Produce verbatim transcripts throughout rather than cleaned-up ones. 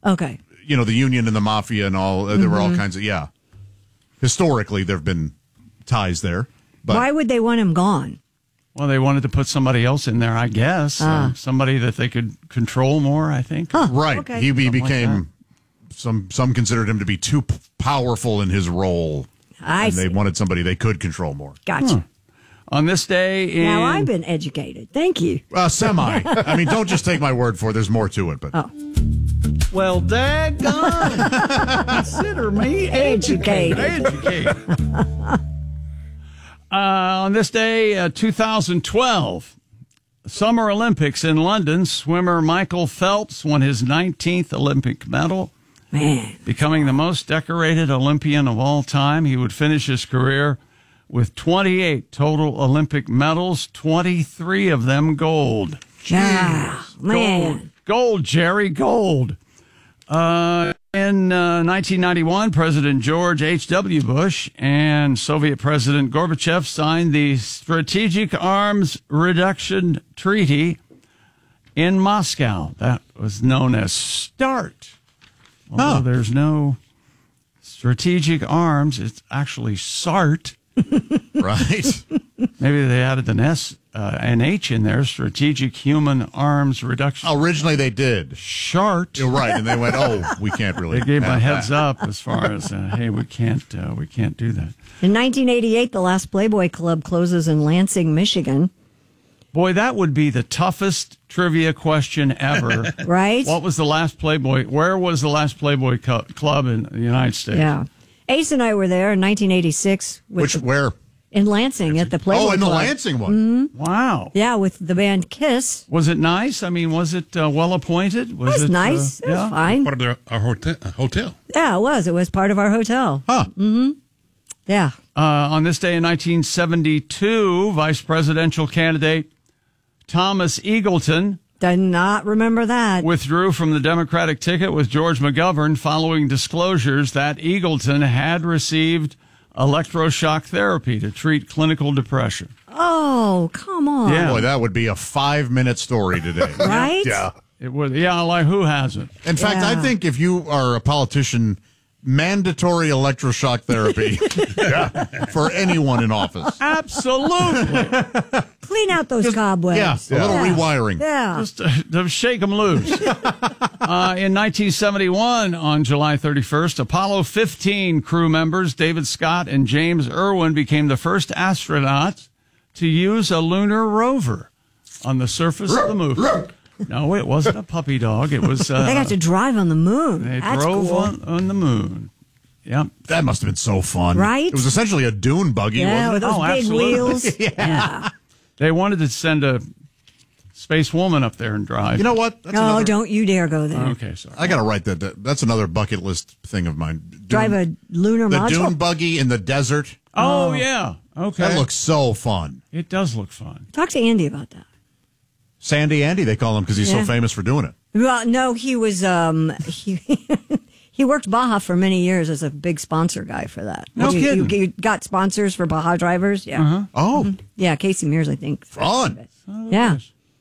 Okay. You know, the union and the mafia and all. There mm-hmm. were all kinds of, yeah. Historically, there have been ties there. But why would they want him gone? Well, they wanted to put somebody else in there, I guess. Ah. Uh, somebody that they could control more, I think. Huh, right. Okay. He, he Something became, like some some considered him to be too p- powerful in his role. I and see. they wanted somebody they could control more. Gotcha. Huh. On this day in... Now I've been educated. Thank you. Uh, semi. I mean, don't just take my word for it. There's more to it. But Oh. Well, daggone. Consider me Educated. Educated. uh, on this day, uh, two thousand twelve, Summer Olympics in London, swimmer Michael Phelps won his nineteenth Olympic medal, Man. becoming the most decorated Olympian of all time. He would finish his career with twenty-eight total Olympic medals, twenty-three of them gold. Yeah, man. Gold, gold, Jerry, gold. Uh, in uh, nineteen ninety-one, President George H W. Bush and Soviet President Gorbachev signed the Strategic Arms Reduction Treaty in Moscow. That was known as START. Although Huh. there's no strategic arms, it's actually SART. right. Maybe they added an S, uh, an H in there, Strategic Human Arms Reduction. Originally, they did. SHART. You're right, and they went, "Oh, we can't really." They gave my have heads that. up as far as, uh, hey, we can't, uh, we can't do that. In nineteen eighty-eight, the last Playboy Club closes in Lansing, Michigan. Boy, that would be the toughest trivia question ever. Right? What was the last Playboy? Where was the last Playboy cu- Club in the United States? Yeah. Ace and I were there in nineteen eighty-six. With Which the, where? In Lansing at the Playboy Oh, in the Club. Lansing one. Mm-hmm. Wow. Yeah, with the band Kiss. Was it nice? I mean, was it uh, well appointed? Was It was it nice. Uh, It was yeah? fine. Part of their, our hotel, hotel. Yeah, it was. It was part of our hotel. Huh. Mm-hmm. Yeah. Uh, on this day in nineteen seventy-two, vice presidential candidate Thomas Eagleton Did not remember that. withdrew from the Democratic ticket with George McGovern following disclosures that Eagleton had received electroshock therapy to treat clinical depression. Oh, come on. Yeah. Boy, that would be a five-minute story today. Right? Yeah. It was, yeah, like who hasn't? In fact, I Yeah. think if you are a politician, mandatory electroshock therapy for anyone in office. Absolutely. Clean out those cobwebs. Yeah, a little rewiring. Yeah. Just uh, to shake them loose. uh, in nineteen seventy-one, on July thirty-first, Apollo fifteen crew members David Scott and James Irwin became the first astronauts to use a lunar rover on the surface of the moon. No, it wasn't a puppy dog. It was. Uh, They got to drive on the moon. They That's drove cool. on, on the moon. Yep. That must have been so fun. Right? It was essentially a dune buggy, Yeah, wasn't with it? those Oh, big absolutely. wheels. Yeah. Yeah. They wanted to send a space woman up there and drive. You know what? That's Oh, another- don't you dare go there. Okay, sorry. I got to write that. that- That's another bucket list thing of mine. Dune- Drive a lunar the module. dune buggy in the desert. Oh, yeah. Okay. That looks so fun. It does look fun. Talk to Andy about that. Sandy Andy, they call him because he's Yeah. so famous for doing it. Well, no, he was um he he worked Baja for many years as a big sponsor guy for that. No you, kidding. You, you got sponsors for Baja drivers, yeah, Uh-huh. Oh, yeah. Casey Mears, I think. fun. Yeah,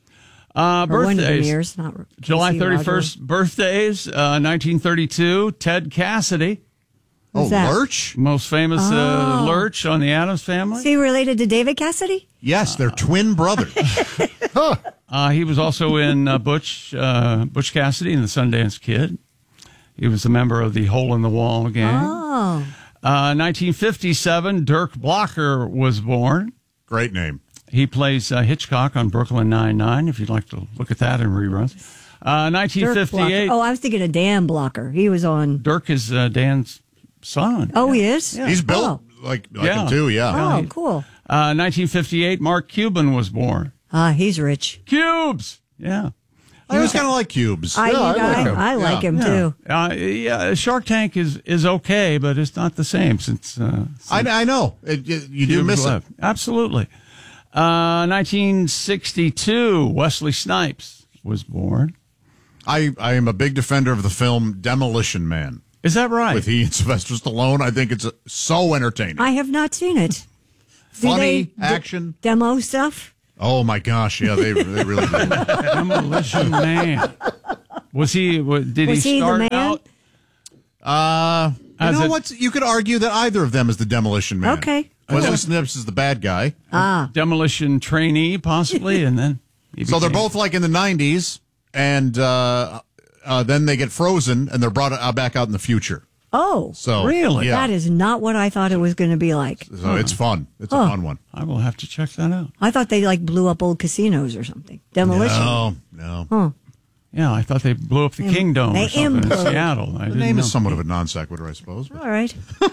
Uh, or Wendy birthdays. Mears, not Casey, July Roger. thirty-first, birthdays, uh, nineteen thirty-two, Ted Cassidy, Oh, Who's that? Lurch? most famous uh, Oh. Lurch on the Addams Family. Is he related to David Cassidy? Yes, they're twin brothers. Huh. Uh, he was also in uh, Butch uh, Butch Cassidy and the Sundance Kid. He was a member of the Hole in the Wall gang. Oh, Uh, nineteen fifty-seven, Dirk Blocker was born. Great name. He plays uh, Hitchcock on Brooklyn Nine-Nine, if you'd like to look at that in reruns. Uh, nineteen Dirk Blocker. fifty-eight, Oh, I was thinking of Dan Blocker. He was on. Dirk is uh, Dan's son. Oh, he is. He's built Oh, like, like Yeah. him too, yeah. oh cool. Uh, nineteen fifty-eight, Mark Cuban was born. Ah, he's rich. Cubes! Yeah. I always kind of like cubes. I, Yeah, I I, like him. I like Yeah. him Yeah. too. Uh, yeah, Shark Tank is, is okay, but it's not the same since, uh, I, I know. It, you you do Cubes miss it. left. Absolutely. Uh, nineteen sixty-two, Wesley Snipes was born. I, I am a big defender of the film Demolition Man Is that right? with he and Sylvester Stallone. I think it's uh, so entertaining. I have not seen it. Do Funny they d- action. demo stuff. Oh my gosh, yeah, they they really do. Demolition Man. Was he? wa- Did Was he he the start man? out? Uh, you As know a- what? You could argue that either of them is the Demolition Man. Okay. Wesley Snipes is the bad guy. Ah, Demolition trainee, possibly, and then he So they're became- both like in the nineties, and uh, uh, then they get frozen, and they're brought uh, back out in the future. oh, So Really? yeah. that is not what I thought it was going to be like. So it's fun. It's a fun one. I will have to check that out. I thought they like blew up old casinos or something. Demolition. No, no. Huh. Yeah, I thought they blew up the They- Kingdom they or something in imploded. Seattle. I The didn't name know. is somewhat of a non sequitur, I suppose. but- All right.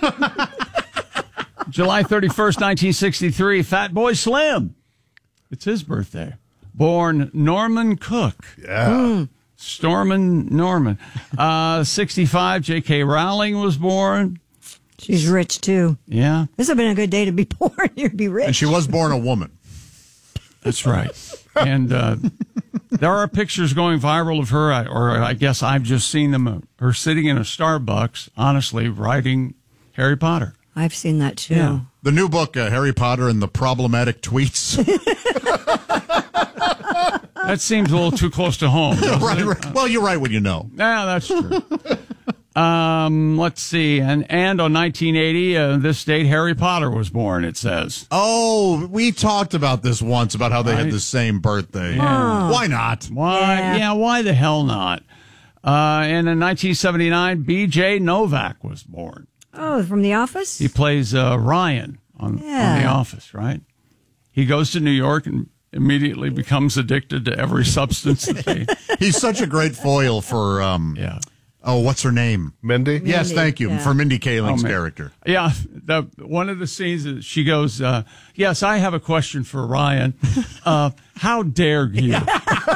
July thirty-first, nineteen sixty-three, Fat Boy Slim. It's his birthday. Born Norman Cook. Yeah. Stormin Norman. Uh, sixty-five, J K. Rowling was born. She's rich too. Yeah, This would have been a good day to be born. You'd be rich. And she was born a woman. that's right. And uh, there are pictures going viral of her, or I guess I've just seen them, her sitting in a Starbucks, honestly, writing Harry Potter. I've seen that too. Yeah. The new book, uh, Harry Potter and the Problematic Tweets. That seems a little too close to home. doesn't right, it? right. Well, you're right when you know. Yeah, that's true. um, let's see. And, and on nineteen eighty, uh, this date, Harry Potter was born, it says. Oh, we talked about this once, about how they Right. had the same birthday. Why not? Why? Yeah. Yeah, why the hell not? Uh, and in nineteen seventy-nine, B J Novak was born. Oh, from The Office? He plays uh, Ryan on, on Yeah. The Office, right? He goes to New York and immediately becomes addicted to every substance that they. He's such a great foil for, um, Yeah. oh, what's her name? Mindy? Yes, Mindy, thank you. yeah. For Mindy Kaling's Oh, man. character. Yeah, the, one of the scenes is she goes, uh, "Yes, I have a question for Ryan. Uh, how dare you?" that,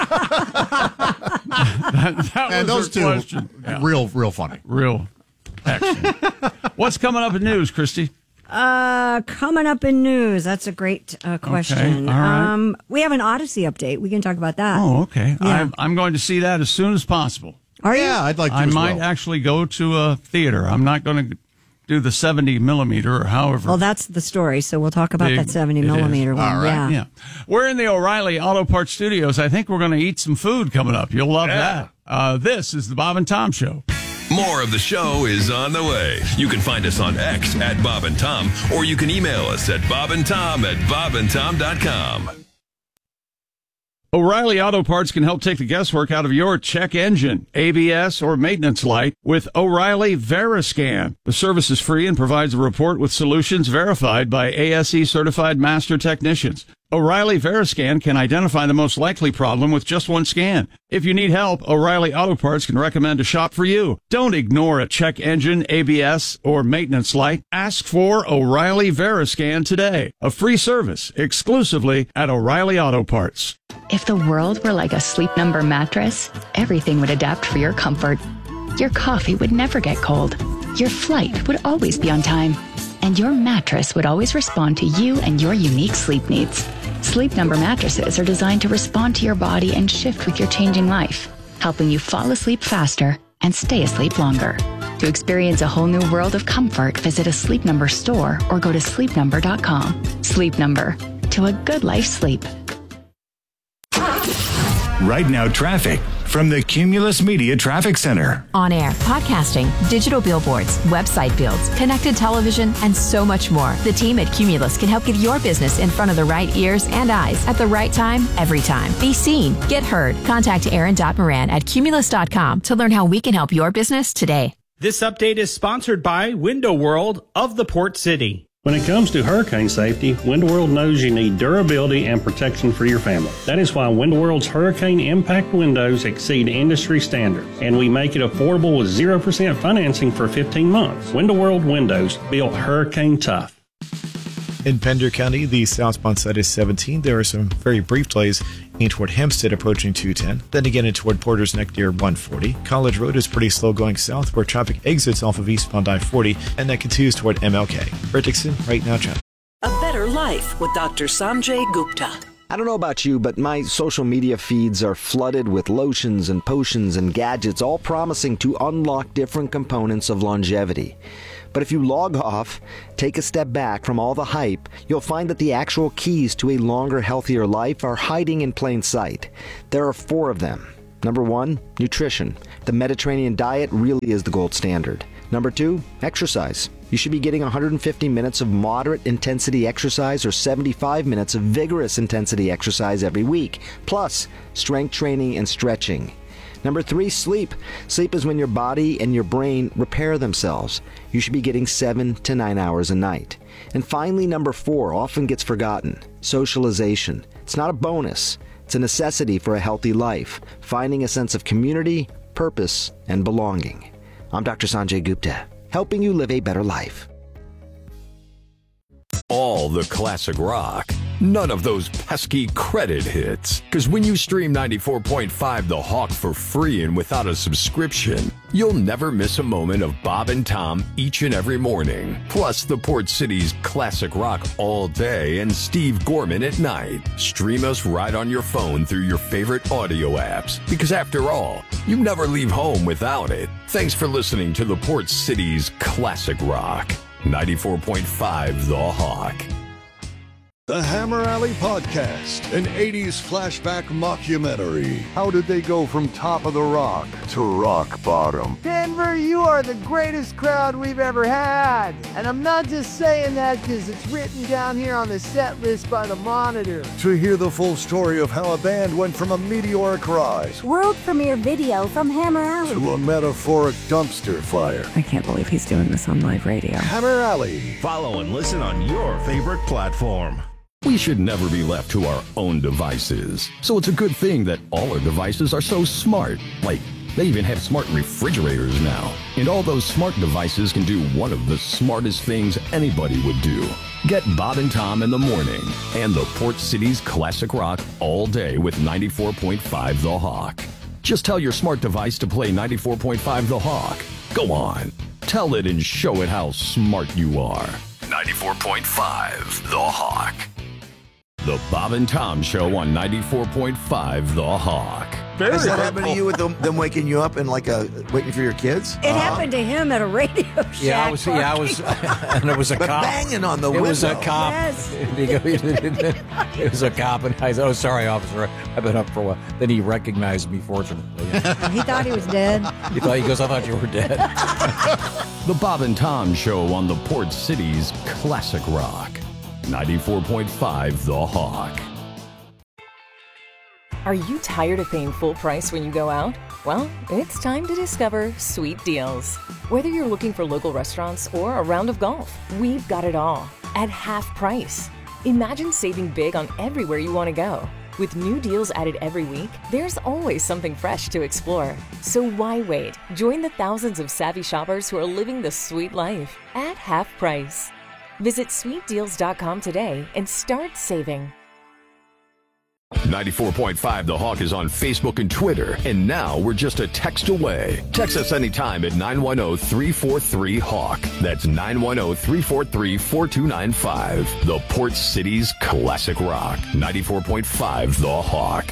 that And was those her two, question. Yeah, real, real funny. real excellent. What's coming up in news, Christy? Uh, coming up in news. That's a great uh, question. all right. Um, we have an Odyssey update. We can talk about that. Oh, okay. Yeah. I'm, I'm going to see that as soon as possible. Are you? Yeah, I'd like to I as might well. actually go to a theater. I'm not going to do the seventy millimeter or however. Well, that's the story. So we'll talk about Big that seventy it is. millimeter one. All right. Yeah. Yeah. We're in the O'Reilly Auto Parts Studios. I think we're going to eat some food coming up. You'll love that. Uh, this is the Bob and Tom Show. More of the show is on the way. You can find us on X at Bob and Tom, or you can email us at bobandtom at bobandtom dot com. O'Reilly Auto Parts can help take the guesswork out of your check engine, A B S, or maintenance light with O'Reilly Veriscan. The service is free and provides a report with solutions verified by A S E certified master technicians. O'Reilly Veriscan can identify the most likely problem with just one scan. If you need help, O'Reilly Auto Parts can recommend a shop for you. Don't ignore a check engine, A B S, or maintenance light. Ask for O'Reilly Veriscan today. A free service exclusively at O'Reilly Auto Parts. If the world were like a Sleep Number mattress, everything would adapt for your comfort. Your coffee would never get cold. Your flight would always be on time. And your mattress would always respond to you and your unique sleep needs. Sleep Number mattresses are designed to respond to your body and shift with your changing life, helping you fall asleep faster and stay asleep longer. To experience a whole new world of comfort, visit a Sleep Number store or go to sleep number dot com. Sleep Number. To a good life sleep. Right now, traffic from the Cumulus Media Traffic Center. On air, podcasting, digital billboards, website builds, connected television, and so much more. The team at Cumulus can help get your business in front of the right ears and eyes at the right time, every time. Be seen, get heard. Contact Aaron Moran at cumulus dot com to learn how we can help your business today. This update is sponsored by Window World of the Port City. When it comes to hurricane safety, Window World knows you need durability and protection for your family. That is why Window World's hurricane impact windows exceed industry standards, and we make it affordable with zero percent financing for fifteen months. Window World windows, built hurricane tough. In Pender County, the southbound side is seventeen. There are some very brief delays in toward Hempstead approaching two ten. Then again in toward Porter's Neck near one forty. College Road is pretty slow going south where traffic exits off of eastbound I forty, and that continues toward M L K. Brett Dixon, Right Now traffic. A better life with Doctor Sanjay Gupta. I don't know about you, but my social media feeds are flooded with lotions and potions and gadgets, all promising to unlock different components of longevity. But if you log off, take a step back from all the hype, you'll find that the actual keys to a longer, healthier life are hiding in plain sight. There are four of them. Number one, nutrition. The Mediterranean diet really is the gold standard. Number two, exercise. You should be getting one hundred fifty minutes of moderate intensity exercise or seventy-five minutes of vigorous intensity exercise every week, plus strength training and stretching. Number three, sleep. Sleep is when your body and your brain repair themselves. You should be getting seven to nine hours a night. And finally, number four, often gets forgotten, socialization. It's not a bonus. It's a necessity for a healthy life, finding a sense of community, purpose, and belonging. I'm Doctor Sanjay Gupta, helping you live a better life. All the classic rock. None of those pesky credit hits. Because when you stream ninety-four point five The Hawk for free and without a subscription, you'll never miss a moment of Bob and Tom each and every morning. Plus the Port City's classic rock all day and Steve Gorman at night. Stream us right on your phone through your favorite audio apps. Because after all, you never leave home without it. Thanks for listening to the Port City's classic rock. ninety-four point five The Hawk. The Hammer Alley Podcast, an eighties flashback mockumentary. How did they go from top of the rock to rock bottom? Denver, you are the greatest crowd we've ever had. And I'm not just saying that because it's written down here on the set list by the Monitor. To hear the full story of how a band went from a meteoric rise world premiere video from Hammer Alley to a metaphoric dumpster fire. I can't believe he's doing this on live radio. Hammer Alley. Follow and listen on your favorite platform. We should never be left to our own devices. So it's a good thing that all our devices are so smart. Like, they even have smart refrigerators now. And all those smart devices can do one of the smartest things anybody would do. Get Bob and Tom in the morning and the Port City's classic rock all day with ninety-four point five The Hawk. Just tell your smart device to play ninety-four point five The Hawk. Go on. Tell it and show it how smart you are. ninety-four point five The Hawk. The Bob and Tom Show on ninety-four point five The Hawk. Very Has that happened to you with them, them waking you up and like a waiting for your kids? It uh-huh. happened to him at a radio shack. Yeah, I was. Party. Yeah, I was. And it was a but cop banging on the it window. It was a cop. Yes. It was a cop, and I said, "Oh, sorry, officer. I've been up for a while." Then he recognized me. Fortunately, he thought he was dead. He thought he goes, "I thought you were dead." The Bob and Tom Show on the Port City's classic rock, ninety-four point five The Hawk. Are you tired of paying full price when you go out? Well, it's time to discover Sweet Deals. Whether you're looking for local restaurants or a round of golf, we've got it all at half price. Imagine saving big on everywhere you want to go. With new deals added every week, there's always something fresh to explore. So why wait? Join the thousands of savvy shoppers who are living the sweet life at half price. Visit sweet deals dot com today and start saving. ninety-four point five The Hawk is on Facebook and Twitter, and now we're just a text away. Text us anytime at nine one zero, three four three, HAWK. That's nine one zero, three four three, four two nine five. The Port City's classic rock, ninety-four point five The Hawk.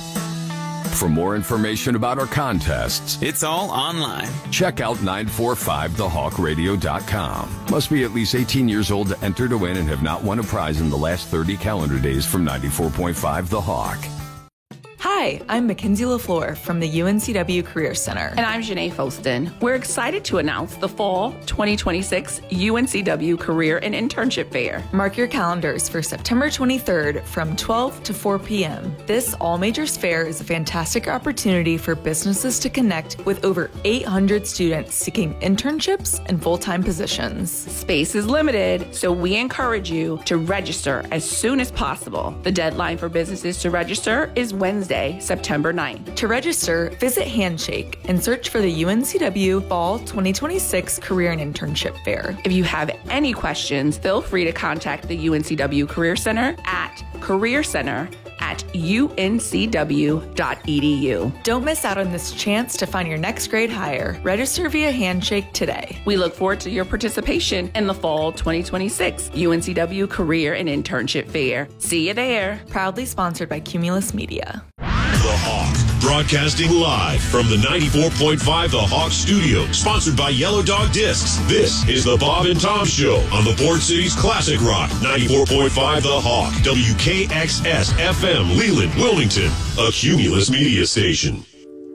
For more information about our contests, it's all online. Check out nine four five the hawk radio dot com. Must be at least eighteen years old to enter to win and have not won a prize in the last thirty calendar days from ninety-four point five The Hawk. Hi, I'm Mackenzie LaFleur from the U N C W Career Center. And I'm Janae Foston. We're excited to announce the Fall twenty twenty-six U N C W Career and Internship Fair. Mark your calendars for September twenty-third from twelve to four p.m. This all-majors fair is a fantastic opportunity for businesses to connect with over eight hundred students seeking internships and full-time positions. Space is limited, so we encourage you to register as soon as possible. The deadline for businesses to register is Wednesday, September ninth. To register, visit Handshake and search for the U N C W Fall twenty twenty-six Career and Internship Fair. If you have any questions, feel free to contact the U N C W Career Center at Career Center at U N C W dot E D U. Don't miss out on this chance to find your next grade hire. Register via Handshake today. We look forward to your participation in the Fall twenty twenty-six U N C W Career and Internship Fair. See you there. Proudly sponsored by Cumulus Media. The Hawk, broadcasting live from the ninety-four point five The Hawk studio, sponsored by Yellow Dog Discs. This is the Bob and Tom Show on the Port City's classic rock, ninety-four point five The Hawk, W K X S F M, Leland, Wilmington, a Cumulus media station.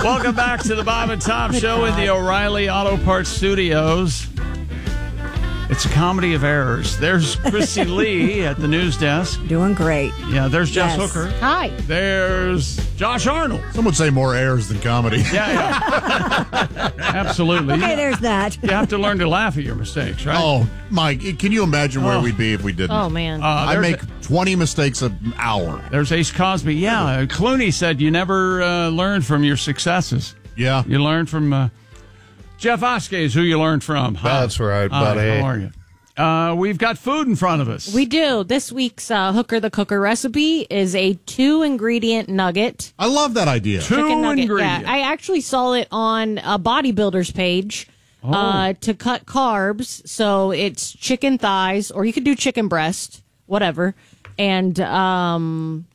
Welcome back to the Bob and Tom Show in the O'Reilly Auto Parts Studios. It's a comedy of errors. There's Christy Lee at the news desk. Doing great. Yeah, there's Jess Yes. Hooker. Hi. There's Josh Arnold. Some would say more errors than comedy. Yeah, yeah. Absolutely. Okay, there's that. You have to learn to laugh at your mistakes, right? Oh, Mike, can you imagine where Oh. we'd be if we didn't? Oh, man. Uh, I there's make a- twenty mistakes an hour. There's Ace Cosby. Yeah, uh, Clooney said you never uh, learn from your successes. Yeah. You learn from uh, Jeff Oskey is who you learned from. Hi. That's right, Hi, buddy. how are you? Uh, we've got food in front of us. We do. This week's uh, Hooker the Cooker recipe is a two-ingredient nugget. I love that idea. Two Chicken nugget. ingredients. Yeah, I actually saw it on a bodybuilder's page Oh. uh, to cut carbs. So it's chicken thighs, or you could do chicken breast, whatever, and um,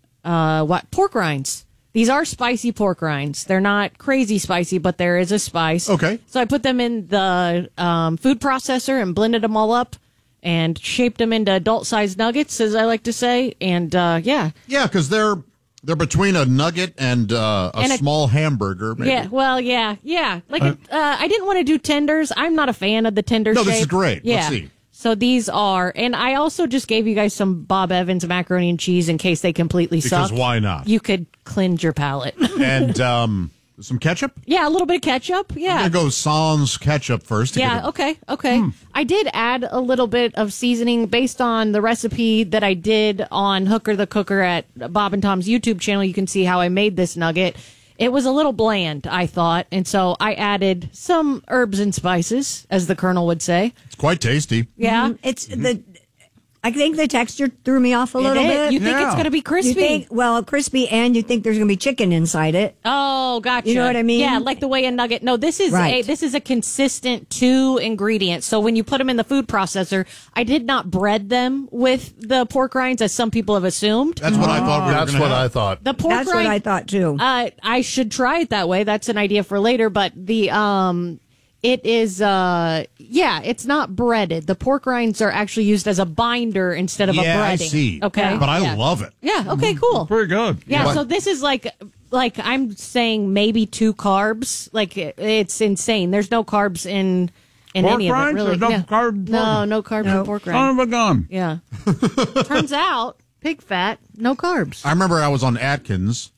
uh, what pork rinds. These are spicy pork rinds. They're not crazy spicy, but there is a spice. Okay. So I put them in the um, food processor and blended them all up and shaped them into adult-sized nuggets, as I like to say. And, uh, yeah. Yeah, because they're they're between a nugget and uh, a And a- small hamburger. Maybe. Yeah, well, yeah, yeah. Like, uh, I didn't want to do tenders. I'm not a fan of the tender No, shape. this is great. Yeah. Let's see. So these are, and I also just gave you guys some Bob Evans macaroni and cheese in case they completely Because suck. why not? You could cleanse your palate. And um, some ketchup. Yeah, a little bit of ketchup. Yeah. I'm gonna go sans ketchup first. to Yeah, get it- okay, okay. I did add a little bit of seasoning based on the recipe that I did on Hooker the Cooker at Bob and Tom's YouTube channel. You can see how I made this nugget. It was a little bland, I thought, and so I added some herbs and spices, as the Colonel would say. It's quite tasty. Yeah. Mhm. It's the. I think the texture threw me off a It little is. bit. You think it's gonna be crispy? You think, well, crispy, and you think there's going to be chicken inside it. Oh, gotcha. You know what I mean? Yeah, like the way a nugget. No, this is a Right. this is a consistent two ingredients. So when you put them in the food processor, I did not bread them with the pork rinds as some people have assumed. That's what I thought. We were That's gonna what have. I thought. The pork That's rind, what I thought too. Uh, I should try it that way. That's an idea for later. But the um, it is uh, yeah, it's not breaded. The pork rinds are actually used as a binder instead of Yeah, a breading. I see. Okay, But I Yeah. love it. Yeah. Okay. Cool. Pretty good. Yeah, But- so this is like like I'm saying maybe two carbs. Like it- it's insane. There's no carbs in in Pork any of it rinds? really. There's no Yeah. carb in pork No, rinds? no carbs No. in pork Son rind. of a gun. Yeah. Turns out pig fat, no carbs. I remember I was on Atkins.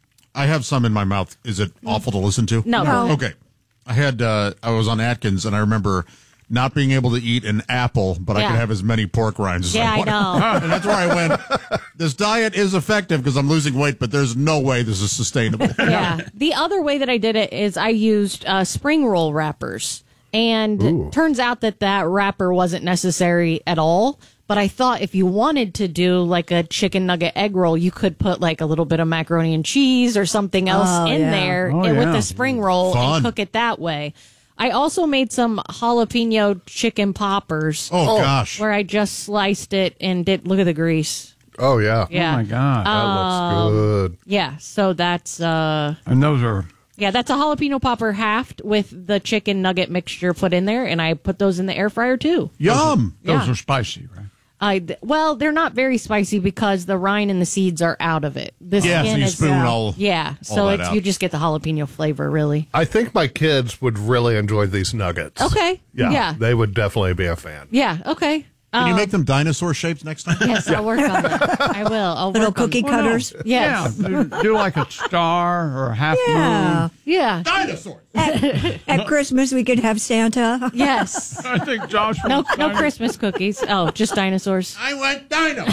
I have some in my mouth. Is it awful to listen to? No. No. Okay. I had. Uh, I was on Atkins, and I remember not being able to eat an apple, but I Yeah. could have as many pork rinds as Yeah, I I wanted. know. And that's where I went. This diet is effective because I'm losing weight, but there's no way this is sustainable. Yeah. The other way that I did it is I used uh, spring roll wrappers. And Ooh. turns out that that wrapper wasn't necessary at all. But I thought if you wanted to do like a chicken nugget egg roll, you could put like a little bit of macaroni and cheese or something else Oh, in yeah. there Oh, and with yeah. the spring roll Fun. and cook it that way. I also made some jalapeno chicken poppers Oh, gosh. where I just sliced it and did, look at the grease. Oh, yeah. Yeah. Oh, my God. That Um, looks good. Yeah. So that's, uh, And those are... yeah, that's a jalapeno popper halved with the chicken nugget mixture put in there, and I put those in the air fryer too. Yum. Those Yeah. are spicy, right? I well, they're not very spicy because the rind and the seeds are out of it. The Yeah, so skin you is spoon all- yeah. all So that it's out. you just get the jalapeno flavor, really. I think my kids would really enjoy these nuggets. Okay. Yeah. Yeah. They would definitely be a fan. Yeah. Okay. Can you Um, make them dinosaur shapes next time? Yes, I'll work on it. I will. I'll Little work on cookie it. cutters. Yes. Yeah, do, do like a star or a half Yeah. moon. Yeah. Dinosaurs. At, at Christmas, we could have Santa. Yes. I think Josh... No, was no dino- Christmas cookies. Oh, just dinosaurs. I want dino.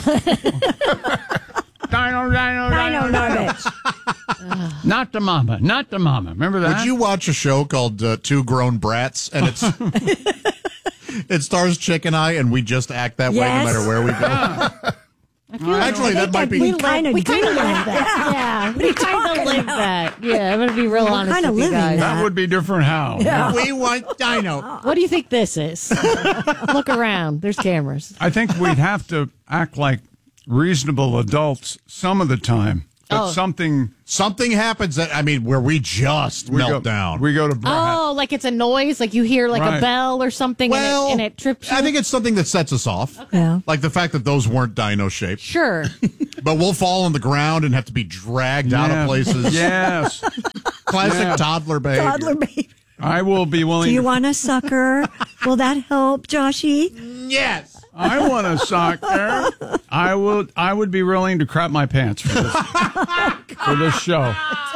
Dino, dino, Dino dino, nuggets. Not the mama. Not the mama. Remember that? Would you watch a show called uh, Two Grown Brats? And it's it stars Chick and I, and we just act that way no Yes. matter where we go. Actually, that might be. We kind of we do kind of live that. that. Yeah, we kind of live that. Yeah, I'm gonna be real honest kinda with you living guys. that. That would be different how. We want dino. What do you think this is? Look around. There's cameras. I think we'd have to act like reasonable adults some of the time. but Oh. something something happens that I mean, where we just we melt go, down. We go to Brad. Oh, like it's a noise, like you hear like Right. a bell or something, Well, and, it, and it trips you. I think it's something that sets us off. Yeah. Like the fact that those weren't dino shaped. Sure. But we'll fall on the ground and have to be dragged out Yeah. of places. Yes. Classic Yeah. toddler behavior. Toddler baby. I will be willing. Do you to, want a sucker? Will that help, Joshy? Yes. I want a sucker. I will. I would be willing to crap my pants for this for this show.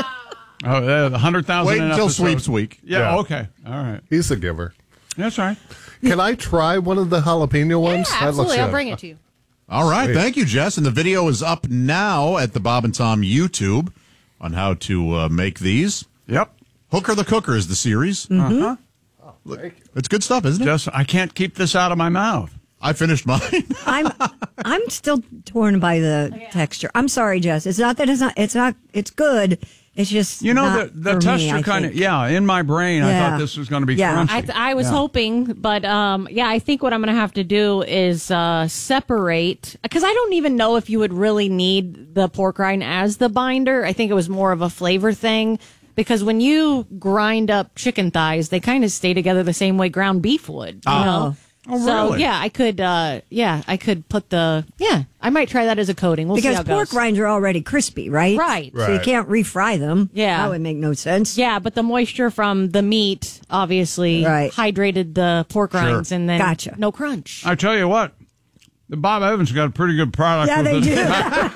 Oh, a hundred thousand. Wait an until episode. sweeps week. Yeah, Yeah. Okay. All right. He's a giver. That's right. Can I try one of the jalapeno ones? Yeah, That looks absolutely. I'll good. bring it to you. All right. Sweet. Thank you, Jess. And the video is up now at the Bob and Tom YouTube on how to uh, make these. Yep. Hooker the Cooker is the series. Mm-hmm. Uh huh. It's good stuff, isn't it? Jess, I can't keep this out of my mouth. I finished mine. I'm I'm still torn by the texture. I'm sorry, Jess. It's not that it's not. It's not. It's good. It's just You know, not the, the for me, texture I kind of, think. yeah, in my brain, I Yeah. thought this was going to be Yeah. crunchy. I, th- I was Yeah. hoping, but um, yeah, I think what I'm going to have to do is uh, separate, because I don't even know if you would really need the pork rind as the binder. I think it was more of a flavor thing, because when you grind up chicken thighs, they kind of stay together the same way ground beef would. You Oh. know? Oh, So really? yeah, I could. Uh, yeah, I could put the. Yeah, I might try that as a coating. We'll see Because how it pork goes. rinds are already crispy, right? Right. So you Right. can't refry them. Yeah. That would make no sense. Yeah, but the moisture from the meat obviously Right. hydrated the pork rinds, and then Gotcha. no crunch. I tell you what, the Bob Evans got a pretty good product. Yeah, with they this.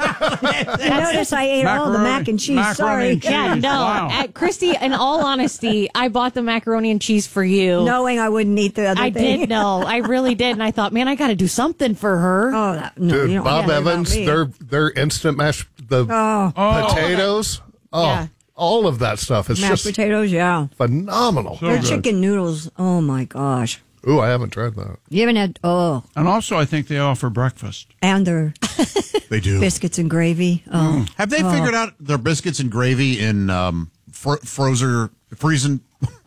do. You notice I ate all the Macaroni- mac and cheese. macaroni Sorry. and cheese. Yeah, no, Wow. uh, Christy. In all honesty, I bought the macaroni and cheese for you. Knowing I wouldn't eat the other I thing. did know. I really did, and I thought, man, I got to do something for her. Oh, that, no, you Dude, don't Bob worry about Evans, me. their their instant mashed the Oh, potatoes. Oh, Yeah. all of that stuff is mashed just potatoes, yeah. phenomenal. So Their good. chicken noodles, oh my gosh. Ooh, I haven't tried that. You haven't had, oh, And also, I think they offer breakfast. and their They do. biscuits and gravy. Oh. Have they Oh. figured out their biscuits and gravy in um, fro- frozer, freezing?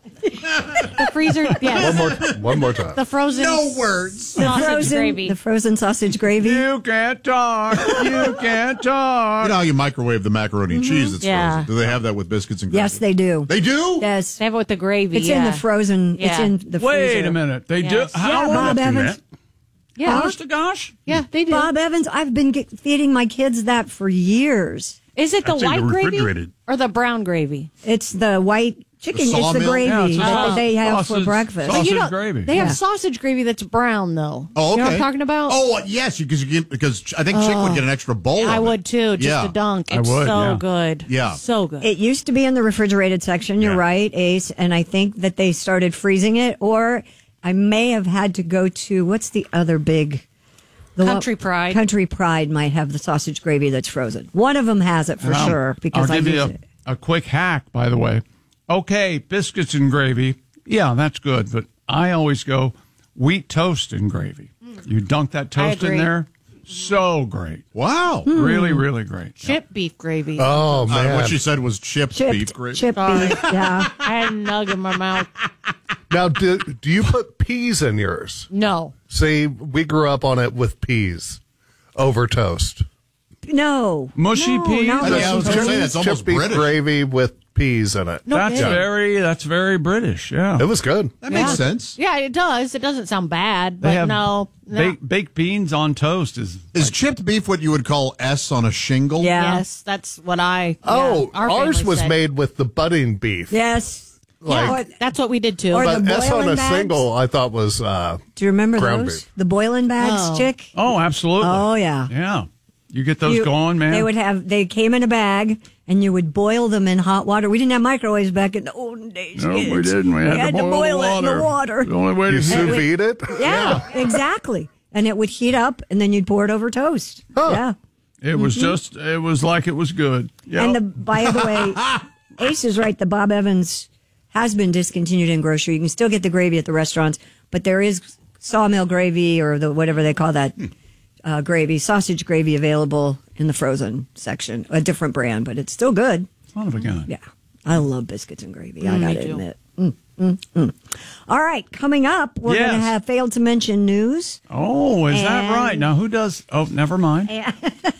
The freezer, yes. One more, one more time. The frozen No words. The sausage frozen, gravy. the frozen sausage gravy. You can't talk. You can't talk. You know how you microwave the macaroni and cheese that's Yeah. frozen? Do they have that with biscuits and gravy? Yes, they do. They do? Yes. They have it with the gravy. It's yeah. in the frozen. It's Yeah. in the Wait freezer. a minute. They Yes. do. How Yeah, would Bob they do Evans. that? Yeah, Honest to gosh? yeah, they do. Bob Evans, I've been get, feeding my kids that for years. Is it the That's in the white gravy refrigerated. or the brown gravy? It's the white chicken. The It's the sawmill? gravy Yeah, it's that a they have sausage- for breakfast. sausage You know, gravy. They have Yeah. sausage gravy that's brown though. Oh, okay. You know what I'm talking about? Oh, yes, because you get because I think Chick would get an extra bowl. I of it. would too, just Yeah. a dunk. I It's would, so yeah. good. Yeah. So good. It used to be in the refrigerated section. You're Yeah. right, Ace. And I think that they started freezing it, or I may have had to go to what's the other big. The Country one- Pride. Country Pride might have the sausage gravy that's frozen. One of them has it for And I'll- sure because I'll I give you use a, it. a quick hack, by the way. Okay, biscuits and gravy. Yeah, that's good. But I always go wheat toast and gravy. You dunk that toast in agree. there. So great. Wow. Really, really great. Chip beef gravy. Oh Uh, man! what she said was chipped, Chipped, beef gravy. chip Sorry. beef. Yeah. I had a nug in my mouth. Now, do do you put peas in yours? No. See, we grew up on it with peas over toast. No. Mushy no, peas? not I think I was mushy gonna say peas. that's almost Chip beef British. gravy with peas in it. No That's kidding. very that's very British. Yeah. It was good. That makes Yeah. sense. Yeah, it does. It doesn't sound bad, They but have no. no. Baked, baked beans on toast is Is chipped beef what you would call S on a shingle? Yeah. Yes, that's what I. Oh, yeah, our ours family was said. made with the budding beef. Yes. Like, Yeah, that's what we did too. Or but the S on a boiling bags? single, I thought was uh, Do you remember ground those? beef. The boiling bags, Oh. chick? Oh, absolutely. Oh, yeah. Yeah. You get those You- going, man. They would have. They came in a bag, and you would boil them in hot water. We didn't have microwaves back in the olden days. No, we kids. didn't. We had, to, boil boil the it in the water. The only way to you heat sous it. vide it. Yeah, exactly. And it would heat up, and then you'd pour it over toast. Yeah. It was Mhm. just, it was like it was good. Yep. And the by the way, Ace is right. The Bob Evans has been discontinued in grocery. You can still get the gravy at the restaurants, but there is sawmill gravy or the whatever they call that uh, gravy, sausage gravy available in the frozen section. A different brand, but it's still good. Son of a gun. Yeah, I love biscuits and gravy. I Mm, me gotta too. admit. Mm, mm, mm. All right, coming up, we're Yes. going to have failed to mention news. Oh, is that And- right? Now, who does? Oh, never mind.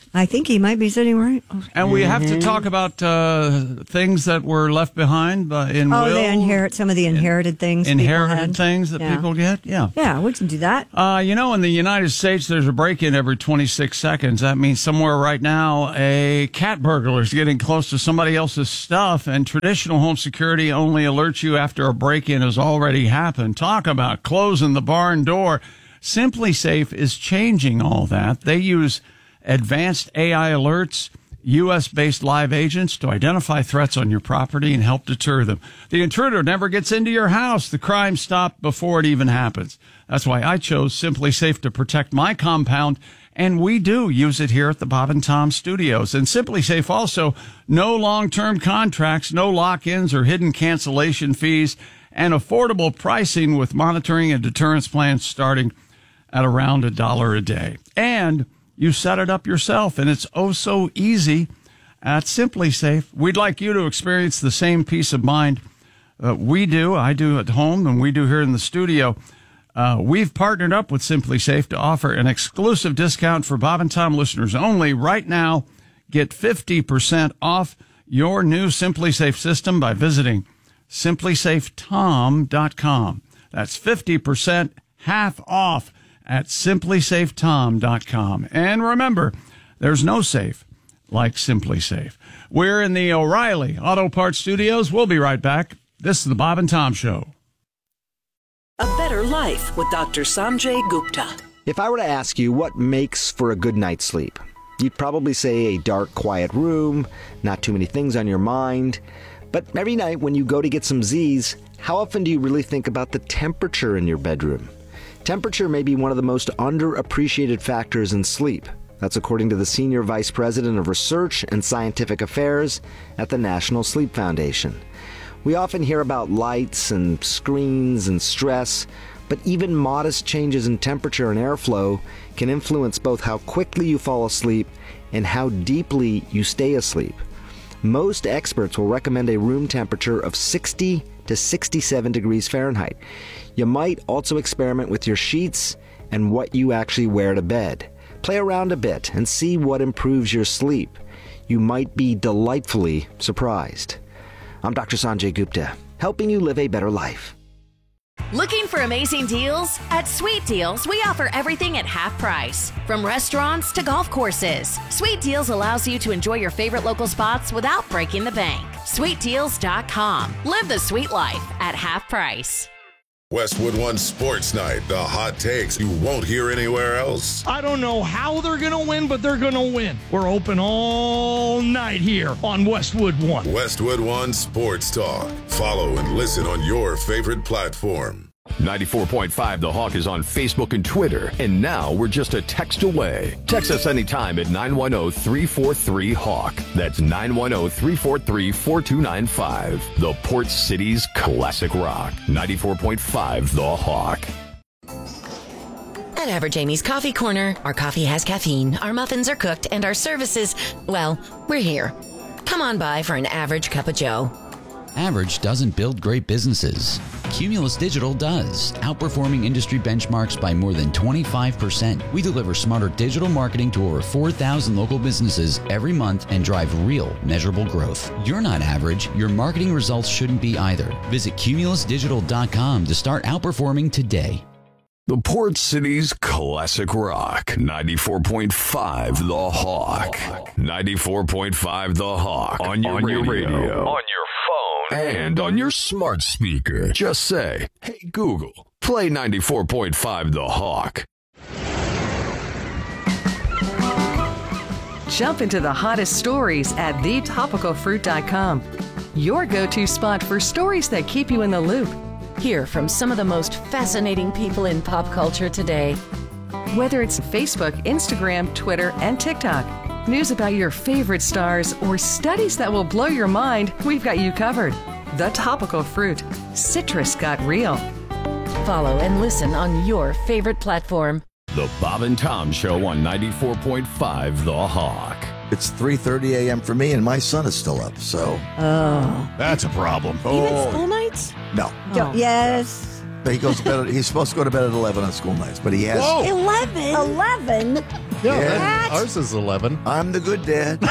I think he might be sitting right. Oh, And we have to talk about uh, things that were left behind uh, in oh, will. they inherit some of the inherited things. people Inherited had. things that Yeah. people get? Yeah. Yeah, we can do that. Uh, you know, in the United States, there's a break-in every twenty-six seconds. That means somewhere right now, a cat burglar is getting close to somebody else's stuff, and traditional home security only alerts you after a break-in has already happened. Talk about closing the barn door. Simply Safe is changing all that. They use advanced A I alerts, U S-based live agents to identify threats on your property and help deter them. The intruder never gets into your house. The crime stopped before it even happens. That's why I chose Simply Safe to protect my compound, and we do use it here at the Bob and Tom Studios. And Simply Safe also, no long-term contracts, no lock-ins or hidden cancellation fees, and affordable pricing with monitoring and deterrence plans starting at around a dollar a day. And you set it up yourself, and it's oh so easy at Simply Safe. We'd like you to experience the same peace of mind uh, we do, I do at home, and we do here in the studio. Uh, we've partnered up with Simply Safe to offer an exclusive discount for Bob and Tom listeners only. Right now, get fifty percent off your new Simply Safe system by visiting simply safe tom dot com. That's fifty percent half off at simply safe tom dot com. And remember, there's no safe like Simply Safe. We're in the O'Reilly Auto Parts Studios. We'll be right back. This is the Bob and Tom Show. A Better Life with Doctor Sanjay Gupta. If I were to ask you what makes for a good night's sleep, you'd probably say a dark, quiet room, not too many things on your mind. But every night when you go to get some Z's, how often do you really think about the temperature in your bedroom? Temperature may be one of the most underappreciated factors in sleep. That's according to the Senior Vice President of Research and Scientific Affairs at the National Sleep Foundation. We often hear about lights and screens and stress, but even modest changes in temperature and airflow can influence both how quickly you fall asleep and how deeply you stay asleep. Most experts will recommend a room temperature of sixty to sixty-seven degrees Fahrenheit. You might also experiment with your sheets and what you actually wear to bed. Play around a bit and see what improves your sleep. You might be delightfully surprised. I'm Doctor Sanjay Gupta, helping you live a better life. Looking for amazing deals? At Sweet Deals, we offer everything at half price. From restaurants to golf courses, Sweet Deals allows you to enjoy your favorite local spots without breaking the bank. sweet deals dot com. Live the sweet life at half price. Westwood One Sports Night, the hot takes you won't hear anywhere else. I don't know how they're going to win, but they're going to win. We're open all night here on Westwood One. Westwood One Sports Talk. Follow and listen on your favorite platform. ninety-four point five The Hawk is on Facebook and Twitter, and now we're just a text away. Text us anytime at nine one zero, three four three, HAWK. That's nine one zero, three four three, four two nine five. The Port City's classic rock. ninety-four point five The Hawk. At Average Amy's Coffee Corner, our coffee has caffeine, our muffins are cooked, and our services, well, we're here. Come on by for an average cup of joe. Average doesn't build great businesses. Cumulus Digital does, outperforming industry benchmarks by more than twenty-five percent. We deliver smarter digital marketing to over four thousand local businesses every month and drive real, measurable growth. You're not average. Your marketing results shouldn't be either. Visit cumulus digital dot com to start outperforming today. The Port City's classic rock. ninety-four point five The Hawk. ninety-four point five The Hawk. On your, on radio. your radio. On your phone. And on your smart speaker. Just say, hey, Google, play ninety-four point five The Hawk. Jump into the hottest stories at the topical fruit dot com. Your go-to spot for stories that keep you in the loop. Hear from some of the most fascinating people in pop culture today. Whether it's Facebook, Instagram, Twitter, and TikTok, news about your favorite stars, or studies that will blow your mind, we've got you covered. The Topical Fruit. Citrus got real. Follow and listen on your favorite platform. The Bob and Tom Show on ninety-four point five The Hawk. It's three thirty a.m. for me, and my son is still up, so... Oh. That's a problem. Even school nights? No. Don't- Yes. But he goes to bed. He's supposed to go to bed at eleven on school nights, but he has. Whoa. eleven? eleven? Yeah, Yeah. that- ours is eleven. I'm the good dad.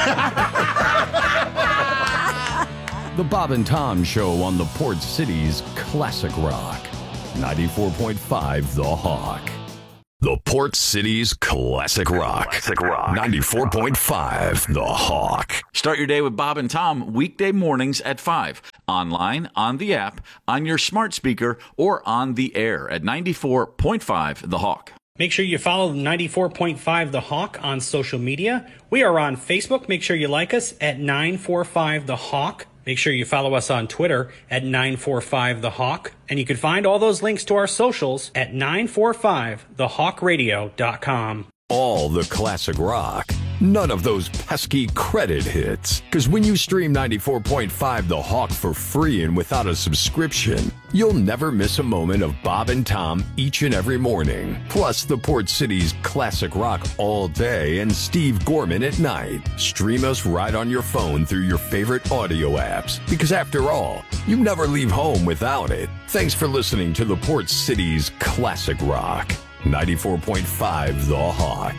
The Bob and Tom Show on the Port City's Classic Rock. ninety-four point five The Hawk. The Port City's Classic Rock. Classic Rock. ninety-four point five The Hawk. Start your day with Bob and Tom weekday mornings at five. Online, on the app, on your smart speaker, or on the air at ninety-four point five The Hawk. Make sure you follow ninety-four point five The Hawk on social media. We are on Facebook. Make sure you like us at nine four five The Hawk. Make sure you follow us on Twitter at nine four five The Hawk. And you can find all those links to our socials at nine four five the hawk radio dot com. All the classic rock. None of those pesky credit hits. Because when you stream ninety-four point five The Hawk for free and without a subscription, you'll never miss a moment of Bob and Tom each and every morning. Plus the Port City's classic rock all day and Steve Gorman at night. Stream us right on your phone through your favorite audio apps. Because after all, you never leave home without it. Thanks for listening to the Port City's classic rock. ninety-four point five The Hawk.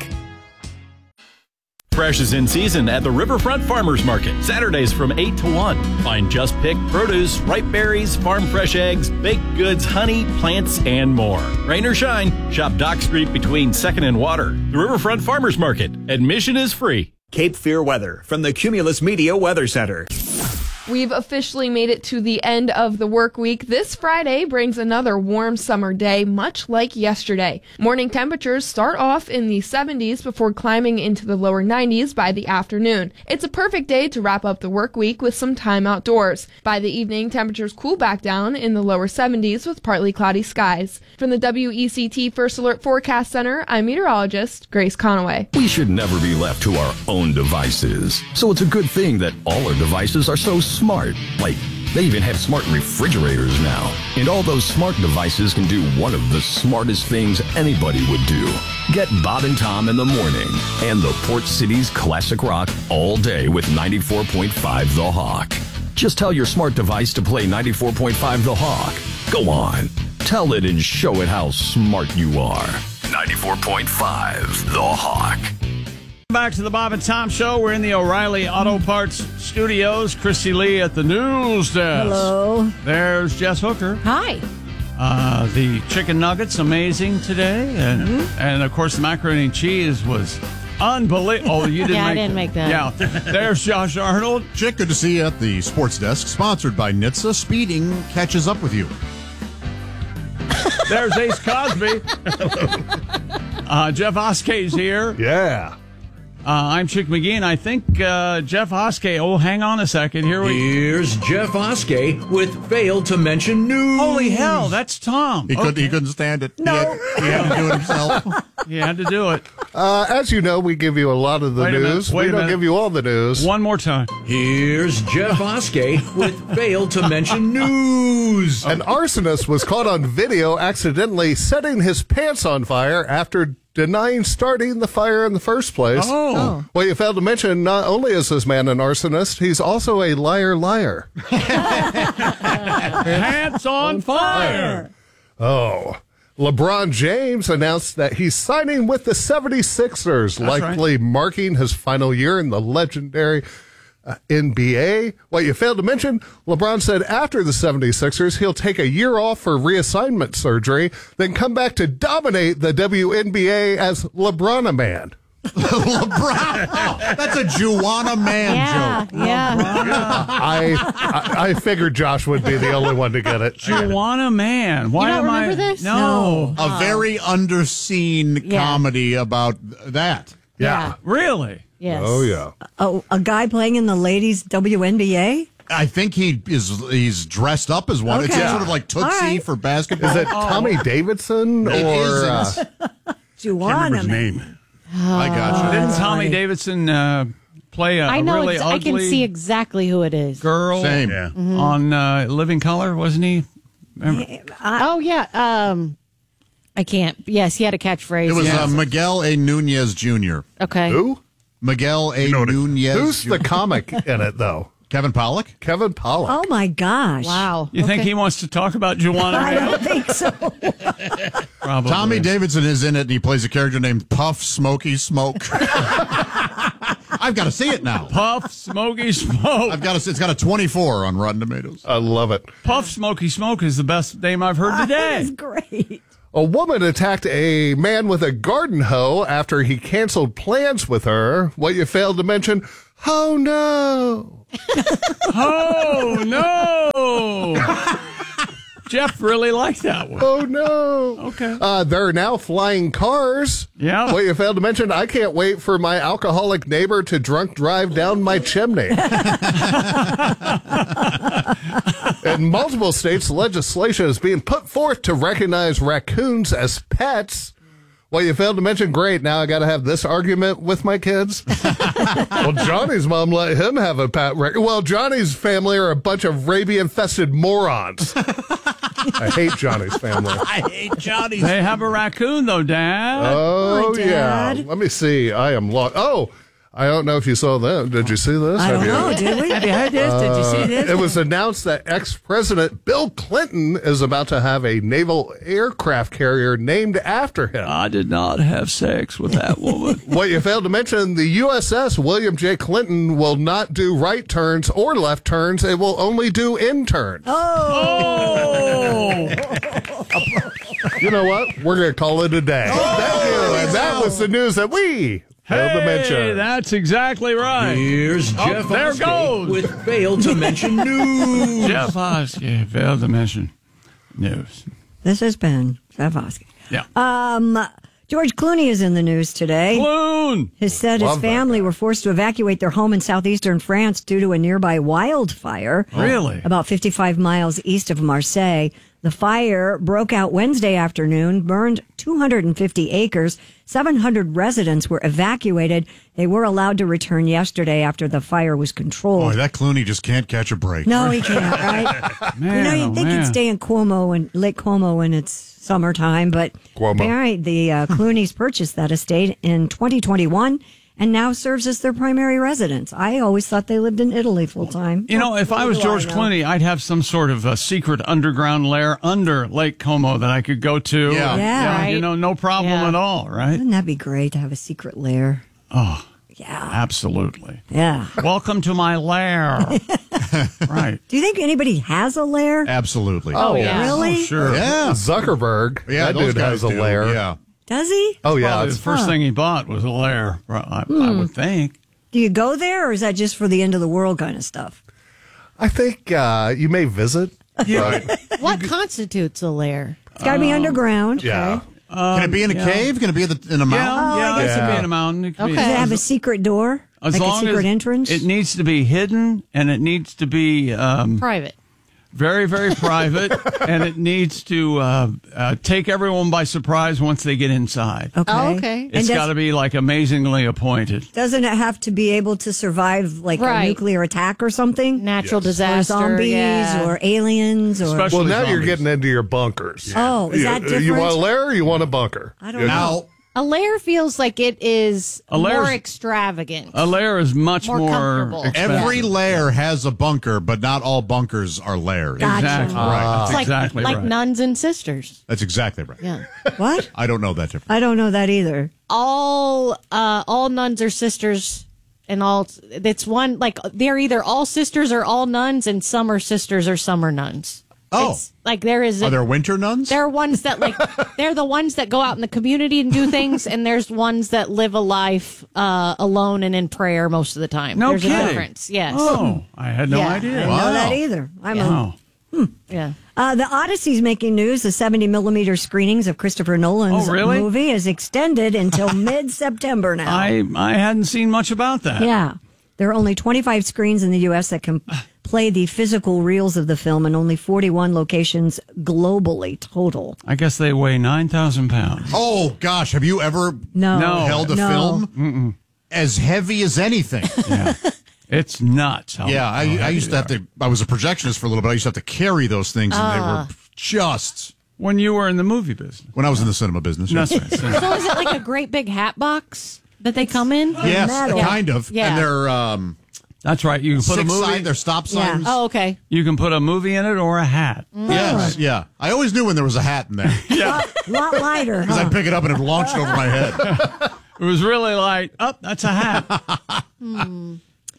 Fresh is in season at the Riverfront Farmers Market. Saturdays from eight to one. Find just picked produce, ripe berries, farm fresh eggs, baked goods, honey, plants, and more. Rain or shine, shop Dock Street between second and Water. The Riverfront Farmers Market. Admission is free. Cape Fear weather from the Cumulus Media Weather Center. We've officially made it to the end of the work week. This Friday brings another warm summer day, much like yesterday. Morning temperatures start off in the seventies before climbing into the lower nineties by the afternoon. It's a perfect day to wrap up the work week with some time outdoors. By the evening, temperatures cool back down in the lower seventies with partly cloudy skies. From the W E C T First Alert Forecast Center, I'm meteorologist Grace Conaway. We should never be left to our own devices. So it's a good thing that all our devices are so smart. Like, they even have smart refrigerators now. And all those smart devices can do one of the smartest things anybody would do. Get Bob and Tom in the morning and the Port City's Classic Rock all day with ninety-four point five The Hawk. Just tell your smart device to play ninety-four point five The Hawk. Go on. Tell it and show it how smart you are. ninety-four point five The Hawk. Back to the Bob and Tom Show. We're in the O'Reilly Auto Parts studios. Christy Lee at the news desk. Hello. There's Jess Hooker. Hi. Uh, the chicken nuggets, amazing today. And, mm-hmm. and of course, the macaroni and cheese was unbelievable. Oh, you didn't yeah, make I didn't make that. Yeah. There's Josh Arnold. Chick, good to see you at the sports desk. Sponsored by N H T S A. Speeding catches up with you. There's Ace Cosby. uh, Jeff Oskey's here. Yeah. Uh, I'm Chick McGee, and I think uh, Jeff Oskey. Oh, hang on a second. Here we. Here's Jeff Oskey with failed to mention news. Holy hell, that's Tom. He, okay. couldn't, he couldn't stand it. No. He had, he had to do it himself. He had to do it. Uh, as you know, we give you a lot of the Wait a minute, news. wait We a don't minute. give you all the news. One more time. Here's Jeff Oskey with failed to mention news. An arsonist was caught on video accidentally setting his pants on fire after denying starting the fire in the first place. Oh. Oh. Well, you failed to mention, not only is this man an arsonist, he's also a liar liar. Pants on fire. Oh. LeBron James announced that he's signing with the seventy-sixers, That's likely right. marking his final year in the legendary uh, N B A. What you failed to mention, LeBron said after the seventy-sixers, he'll take a year off for reassignment surgery, then come back to dominate the W N B A as LeBron man. LeBron. Oh, that's a Juana man Yeah, joke. yeah. I, I I figured Josh would be the only one to get it. Juana Man. Why You don't am remember I? this? No. A very underseen Yeah. comedy about that. Yeah. Really? Yes. Oh, yeah. Oh, a guy playing in the ladies W N B A? I think he is. He's dressed up as one. It's Okay. sort of like Tootsie All right. for basketball. Is it Tommy Davidson It or... is. uh, Juana. name. I got you. Didn't Tommy funny. Davidson uh, play a, I a know. really ex- I ugly can see exactly who it is. girl Same. Yeah. on uh, Living Color, wasn't he? Remember? Oh yeah. Um, I can't. Yes, he had a catchphrase. It was Yeah. uh, Miguel A. Nunez Junior Okay. Who? Miguel A. Nunez. Who's the Junior comic in it, though? Kevin Pollak? Kevin Pollak. Oh, my gosh. Wow. You think he wants to talk about Joanna I Mayo? don't think so. Probably. Tommy Davidson is in it, and he plays a character named Puff Smoky Smoke. I've got to see it now. Puff Smoky Smoke. I've got to. It's got a twenty-four on Rotten Tomatoes. I love it. Puff Smoky Smoke is the best name I've heard today. That's great. A woman attacked a man with a garden hoe after he canceled plans with her. What you failed to mention, oh no. Oh, no. Jeff really liked that one. Oh, no. Okay. Uh, there are now flying cars. Yeah. What you failed to mention, I can't wait for my alcoholic neighbor to drunk drive down my chimney. In multiple states, legislation is being put forth to recognize raccoons as pets. Well, you failed to mention, great, now I got to have this argument with my kids. Well, Johnny's mom let him have a pet raccoon. Well, Johnny's family are a bunch of rabian-infested morons. I hate Johnny's family. I hate Johnny's. They have a raccoon, though, Dad. Oh, Hi, yeah. Dad. Let me see. I am lost. Oh, I don't know if you saw that. Did you see this? I Have don't you? know, did we? Have you heard this? Did you see this? It was announced that ex-president Bill Clinton is about to have a naval aircraft carrier named after him. I did not have sex with that woman. What you failed to mention, the U S S William J. Clinton will not do right turns or left turns. It will only do in turns. Oh! You know what? We're going to call it a day. Thank you. And that was the news that we failed to Hey, mention. that's exactly right. Here's Oh, Jeff there Oskey goes. with failed to mention news. Jeff Oskey failed to mention news. This has been Jeff Oskey. Yeah. Um, George Clooney is in the news today. Clooney. His said his Love that family were forced to evacuate their home in southeastern France due to a nearby wildfire. Really? About fifty-five miles east of Marseille. The fire broke out Wednesday afternoon, burned two hundred fifty acres. seven hundred residents were evacuated. They were allowed to return yesterday after the fire was controlled. Boy, that Clooney just can't catch a break. No, he can't, right? Man, you know, you'd oh, think man. he'd stay in Cuomo and Lake Como when it's summertime, but Cuomo. apparently the uh, Clooney's purchased that estate in twenty twenty-one and now serves as their primary residence. I always thought they lived in Italy full time. You know, if I was George Clooney, I'd have some sort of a secret underground lair under Lake Como that I could go to. Yeah. Yeah. Right. You know, no problem Yeah. at all, right? Wouldn't that be great to have a secret lair? Oh, Yeah. absolutely. Yeah. Welcome to my lair. Right. Do you think anybody has a lair? Absolutely. Oh, yeah. Really? Oh, sure. Yeah. Zuckerberg. Yeah, that those dude guys has a do. lair. Yeah. Does he? Oh, yeah. Probably it's- the first Huh. thing he bought was a lair, I, Hmm. I would think. Do you go there, or is that just for the end of the world kind of stuff? I think uh, you may visit. But, What constitutes a lair? It's got to be underground. yeah. Can it be in a yeah. cave? Can it be in, the, in a Yeah, mountain? yeah, it could Yeah. be in a mountain. It could be- Does it have a secret door? As like a long secret as entrance? It needs to be hidden, and it needs to be um, Private. very, very private, and it needs to uh, uh, take everyone by surprise once they get inside. Okay. Oh, okay. It's And got to be like amazingly appointed. Doesn't it have to be able to survive like Right. a nuclear attack or something? Natural Or disaster. zombies yeah. or aliens or Especially Well, now you're zombies. getting into your bunkers. Oh, is that You- different? You want a lair or you want a bunker? I don't You- know. A lair feels like it is A lair's- more extravagant. A lair is much More more, comfortable. expensive. Every lair has a bunker, but not all bunkers are lairs. Gotcha. Exactly Ah. right. That's It's like, exactly like right. nuns and sisters. That's exactly right. Yeah. What? I don't know that difference. I don't know that either. all uh all nuns are sisters, and all it's one, like they're either all sisters or all nuns, and some are sisters or some are nuns. Oh. It's like there is a, Are there winter nuns? there are ones that like they're the ones that go out in the community and do things, and there's ones that live a life uh alone and in prayer most of the time. No there's kidding. a difference. Yes. Oh, I had no Yeah. I idea. didn't know that either. I'm Wow. a, Yeah. uh, the Odyssey's making news. The seventy millimeter screenings of Christopher Nolan's Oh, really? movie is extended until mid-September now. I I hadn't seen much about that. Yeah. There are only twenty-five screens in the U S that can play the physical reels of the film and only forty-one locations globally total. I guess they weigh nine thousand pounds. Oh, gosh. Have you ever No. No. held a No. film Mm-mm. as heavy as anything? Yeah. It's nuts. how- Yeah, I, how I heavy used to they have are. to, I was a projectionist for a little bit. I used to have to carry those things, and they Ah. were just, When you were in the movie business. when I was in the cinema business. That's yes. right. So is it like a great big hat box that they come in? Yes, metal. kind of. Yeah. And they're, um, That's right. You can put Six a movie. sign, they're stop signs. Oh, okay. You can put a movie in it or a hat. Yes, yeah. I always knew when there was a hat in there. Yeah. A lot lighter. Because Huh? I'd pick it up and it launched over my head. It was really light. Oh, that's a hat. Hmm.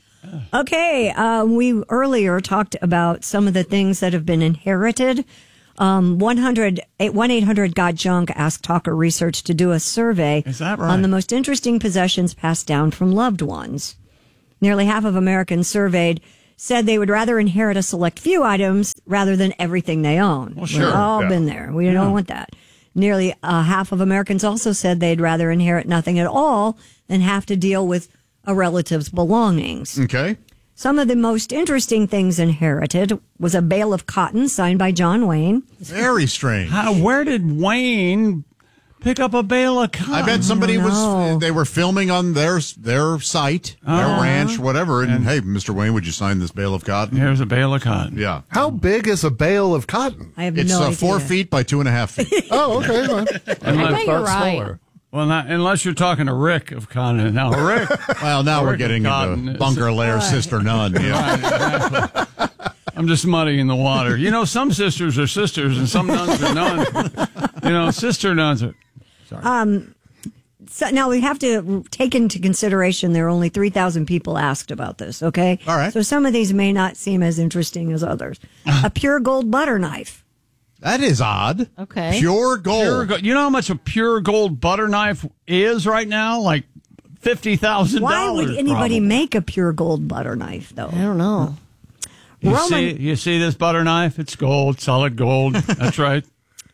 Okay, um, we earlier talked about some of the things that have been inherited. Um, one eight hundred got junk asked Talker Research to do a survey Is that right? on the most interesting possessions passed down from loved ones. Nearly half of Americans surveyed said they would rather inherit a select few items rather than everything they own. Well, sure. We've all Yeah. been there. We don't want that. Nearly uh, half of Americans also said they'd rather inherit nothing at all than have to deal with a relative's belongings. Okay. Some of the most interesting things inherited was a bale of cotton signed by John Wayne. Very strange. How, where did Wayne pick up a bale of cotton? I bet somebody I don't know. was, they were filming on their their site, their Oh. ranch, whatever. And, hey, Mister Wayne, would you sign this bale of cotton? Here's a bale of cotton. Yeah. How big is a bale of cotton? I have It's no uh, idea. four feet by two and a half feet. Oh, okay. Well, Unless, bet you're right. well, not, unless you're talking to Rick of cotton. Now, Rick. Well, now we're Rick of getting cotton into is- Bunker Lair Sister Nun. Yeah. Right, exactly. I'm just muddying the water. You know, some sisters are sisters and some nuns are nuns. You know, sister nuns are. Um, so now we have to take into consideration there are only three thousand people asked about this, okay? All right. So some of these may not seem as interesting as others. A pure gold butter knife. That is odd. Okay. Pure gold. Pure go- you know how much a pure gold butter knife is right now? Like fifty thousand dollars. Why would anybody probably. make a pure gold butter knife, though? I don't know. You Roman- see, you see this butter knife? It's gold, solid gold. That's right.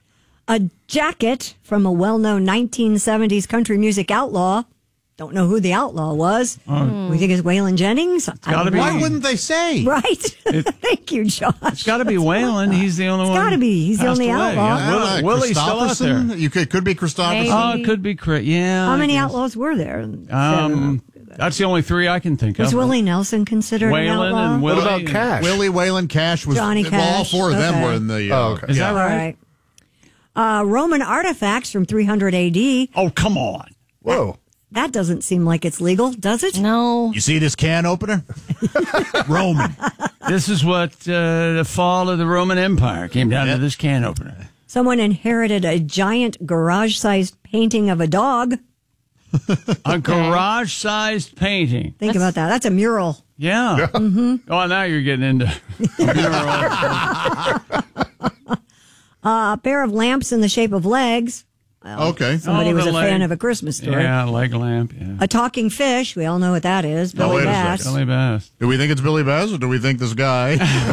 A jacket from a well-known nineteen seventies country music outlaw. Don't know who the outlaw was. Oh. We think it's Waylon Jennings. It's gotta be. Why wouldn't they say? Right. Thank you, Josh. It's got to be Waylon. He's the only It's one. gotta be. He's the passed only away. outlaw. Yeah, Will- Uh, Willie's still out there. Christopherson? You could could be Christopherson. Oh, it could be Chris. Yeah. How I many guess. outlaws were there? Um, that's the only three I can think Was of. Willie Nelson considered an Waylon outlaw? and Willie. what about Cash? Willie Wayland Cash was. Johnny well, all Cash. four of them Okay. were in the. Uh, Oh, okay. Is yeah. that All right? right. Uh, Roman artifacts from three hundred A D. Oh, come on. Whoa. That doesn't seem like it's legal, does it? No. You see this can opener? Roman. This is what uh, the fall of the Roman Empire came down Yep. to this can opener. Someone inherited a giant garage-sized painting of a dog. A garage-sized painting. Think about that. That's a mural. Yeah. Mm-hmm. Oh, now you're getting into a mural. Uh, a pair of lamps in the shape of legs. Well, Okay. Somebody Oh, was the a leg. fan of A Christmas Story. Yeah, leg lamp. Yeah. A talking fish. We all know what that is. Now, Billy wait a Bass. second. Billy Bass. Do we think it's Billy Bass or do we think this guy?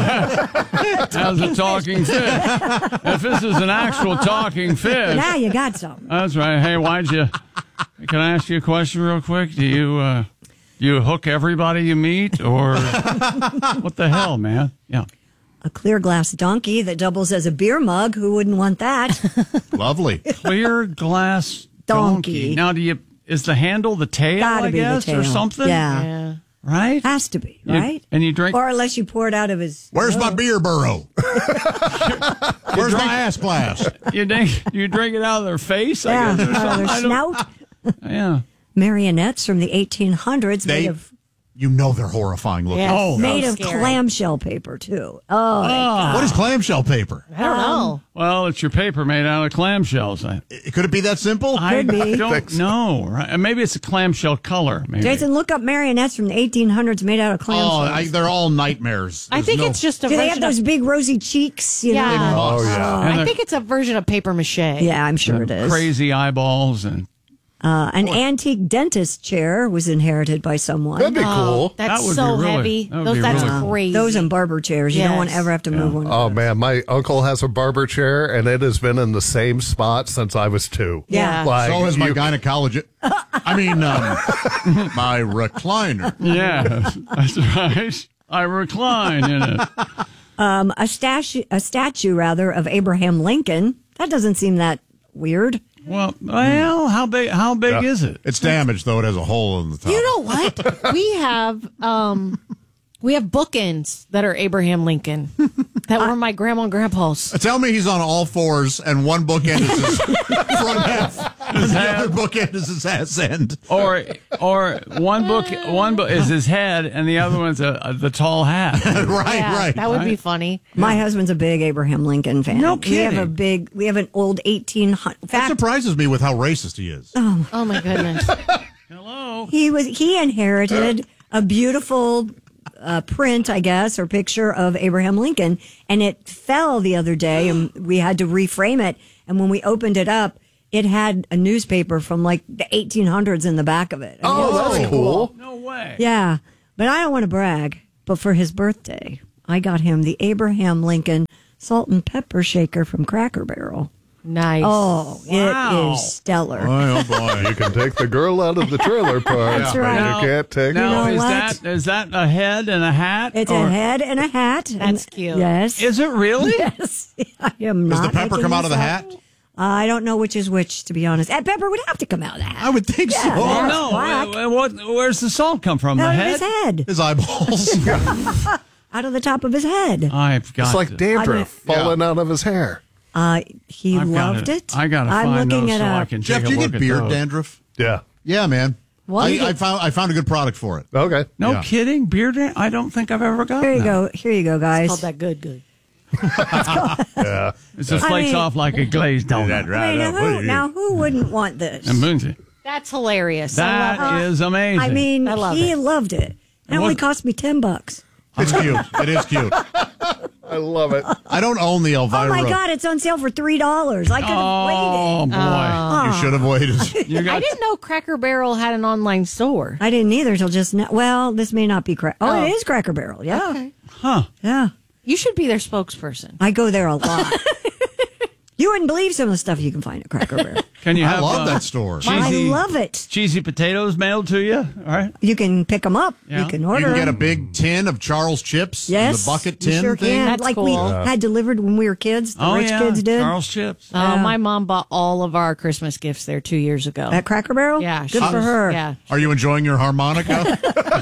How's a talking fish? If this is an actual talking fish. Now you got something. That's right. Hey, why'd you? Can I ask you a question real quick? Do you uh, do you hook everybody you meet, or what the hell, man? Yeah. A clear glass donkey that doubles as a beer mug. Who wouldn't want that? Lovely. Clear glass donkey. Donkey. Now, do you? Is the handle the tail? Gotta I be the guess, tail. or something. Yeah. Yeah. Right. Has to be, You- right? and you drink. Or unless you pour it out of his. Where's my nose. beer burrow? Where's my ass blast? You drink. You drink it out of their face. Yeah, I guess. Or out of something. their I don't- snout. Yeah. Marionettes from the eighteen hundreds They, made of you know they're horrifying looking. Yes. Oh, made so of scary. clamshell paper too. Oh, Ah. What is clamshell paper? I don't know. Well, it's your paper made out of clamshells. I, Could it be that simple? I Could be. don't know. Right? Maybe it's a clamshell color. Maybe. Jason, look up marionettes from the eighteen hundreds made out of Oh, clamshells. I, they're all nightmares. I There's think no- it's just a Do they version have those of, big rosy cheeks? You Yeah. know? Oh, yeah. And I the think it's a version of paper mache. Yeah, I'm sure it is. crazy eyeballs and. Uh, an antique dentist chair was inherited by someone. That'd be Oh, cool. that's That would so be really- heavy. that would Those, be that's really cool. crazy. Those and barber chairs. You don't want to Yes. ever have to move one. Oh man, my uncle has a barber chair, and it has been in the same spot since I was two. Yeah. Like, So is my you- gynecologist. I mean, um, my recliner. Yeah, that's right. I recline in it. Um, a statue, a statue rather of Abraham Lincoln. That doesn't seem that weird. Well, well, how big? How big Yeah. is it? It's damaged though. It has a hole in the top. You know what? we have um we have bookends that are Abraham Lincoln that were my grandma and grandpa's. Tell me he's on all fours and one bookend is his front half. his the head. other bookend is his ass end. Or, or one book, one book is his head, and the other one's a, a, the tall hat. right, Yeah, right. That would be Right. funny. My husband's a big Abraham Lincoln fan. No We have a kidding. big, we have an old eighteen hundred. That Fact, surprises me with how racist he is. oh, Oh my goodness. Hello. he was he inherited a beautiful uh, print, I guess, or picture of Abraham Lincoln, and it fell the other day, and we had to reframe it. And when we opened it up, it had a newspaper from like the eighteen hundreds in the back of it. I mean, Oh, it was that's pretty cool. No way. Yeah, but I don't want to brag. But for his birthday, I got him the Abraham Lincoln salt and pepper shaker from Cracker Barrel. Nice. Oh, Wow. it is stellar. Oh, boy. You can take the girl out of the trailer park, That's but right. you can't take Now, know is what? that is that a head and a hat? It's Or- a head and a hat. That's and- cute. Yes. Is it really? Yes. I am Does not. the pepper making come out of this the up. hat? I don't know which is which, to be honest. And pepper would have to come out of the hat. I would think so. Yeah, Oh that's no! black. Uh, What? Where's the salt come from? The Out of head? his head. His eyeballs. Out of the top of his head. I've got. It's like to, dandruff I falling out of his hair. Uh, he I've loved gotta- it. I gotta I'm find looking those it so I up. can Jeff, take do a you look get at beard those. dandruff? Yeah. Yeah, man. What? I, I found I found a good product for it. Okay. No Yeah. kidding, beard. dan- I don't think I've ever gotten. Here you that. go. Here you go, guys. Called that good, good. Yeah. It just I flakes mean- off like a glazed donut. I mean, now, who, now who wouldn't want this? And Boonsy. That's hilarious. I That love it. is amazing. I mean, I love he it. loved it. It And only what- cost me ten bucks. It's cute. It is cute. I love it. I don't own the Elvira. Oh my God, it's on sale for three dollars. I could have oh waited. boy, You should have waited. you I got. didn't know Cracker Barrel had an online store. I didn't either until just now. Well, this may not be crack. Oh, Oh. it is Cracker Barrel. Yeah. Okay. Huh? Yeah. You should be their spokesperson. I go there a lot. You wouldn't believe some of the stuff you can find at Cracker Barrel. Can you I have? love uh, that store. I Cheesy, love it. cheesy potatoes mailed to you. All right. You can pick them up. Yeah. You can You order can get a them. big tin of Charles chips. Yes, The bucket you tin sure thing. can. That's like cool. we Yeah. had delivered when we were kids. The Oh rich yeah, kids did Charles chips. Uh, Yeah. my mom bought all of our Christmas gifts there two years ago. at Cracker Barrel. Yeah, good she for was- her. Yeah, Are you enjoying your harmonica?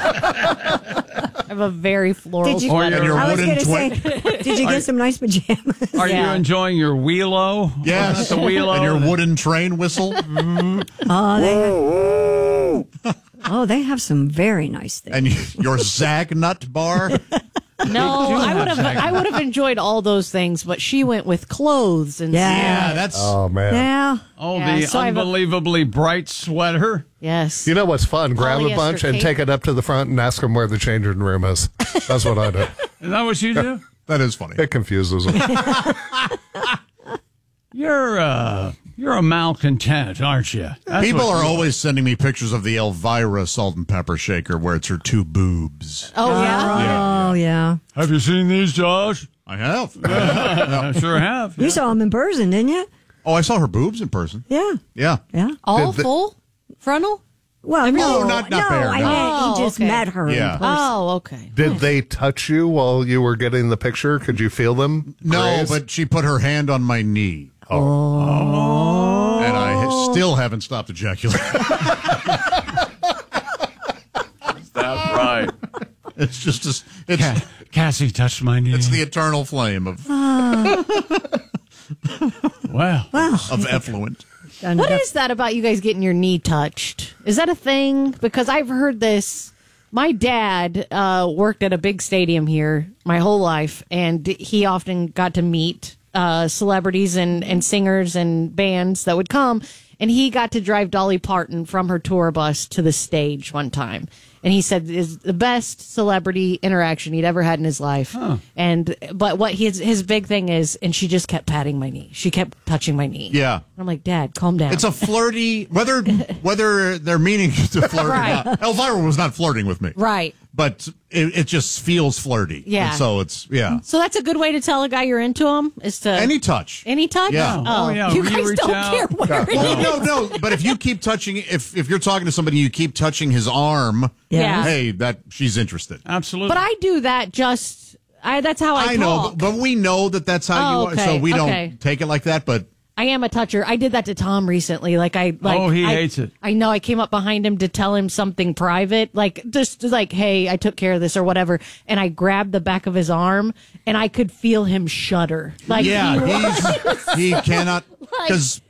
I have a very floral Did you? Or sweater. your- your I was wooden going to say, did you get some nice pajamas? Are Yeah. you enjoying your wheelo? yes. the wheelo. And your wooden train whistle. Oh, they have, oh, they have some very nice things. And your Zagnut bar. No, do I have would have. Zagnut. I would have enjoyed all those things, but she went with clothes and Yeah. Yeah, that's. Oh, man. Yeah. Oh, Yeah, the so I have a- unbelievably bright sweater. yes. You know what's fun? Grab a Polyester bunch and cape. take it up to the front and ask them where the changing room is. That's what I do. Is that what you do? That is funny. It confuses them. You're uh, you're a malcontent, aren't you? That's People what are you always sending me pictures of the Elvira salt and pepper shaker where it's her two boobs. Oh yeah. Oh, yeah. Have you seen these, Josh? I have. I sure have. You saw them in person, didn't you? Oh, I saw her boobs in person. Yeah. Yeah. Yeah. All Did the- full frontal. Well, No, no, not- not no, bare, I no. meant Oh, he just okay. met her Yeah. in person. Oh, okay. Did they touch you while you were getting the picture? Could you feel them? No, graze? but she put her hand on my knee. Oh. And I ha- still haven't stopped ejaculating. That's right. It's just a, it's Ca- Cassie touched my knee. it's the eternal flame of wow. of effluent. Done What it up. is that about you guys getting your knee touched? Is that a thing? Because I've heard this. My dad uh, worked at a big stadium here my whole life, and he often got to meet uh, celebrities and, and singers and bands that would come. And he got to drive Dolly Parton from her tour bus to the stage one time. And he said is the best celebrity interaction he'd ever had in his life. Huh. And but what his his big thing is, and she just kept patting my knee. She kept touching my knee. Yeah. I'm like, Dad, calm down. It's a flirty whether whether they're meaning to flirt Right. or not. Elvira was not flirting with me. right. But it, it just feels flirty. Yeah. And so it's yeah. So that's a good way to tell a guy you're into him is to Any touch. any touch. Yeah. Oh, Oh, yeah, you will you guys reach don't out? care where it Well, is. no, no. But if you keep touching, if if you're talking to somebody, you keep touching his arm. Yeah. Hey, that she's interested. Absolutely. But I do that just. I that's how I, I know, talk. but, but we know that that's how Oh, you are. So okay, we don't okay. take it like that. But I am a toucher. I did that to Tom recently. Like I like Oh, he I- hates it. I know. I came up behind him to tell him something private, like just like, "Hey, I took care of this" or whatever. And I grabbed the back of his arm, and I could feel him shudder. Like yeah, he was- he's, he cannot because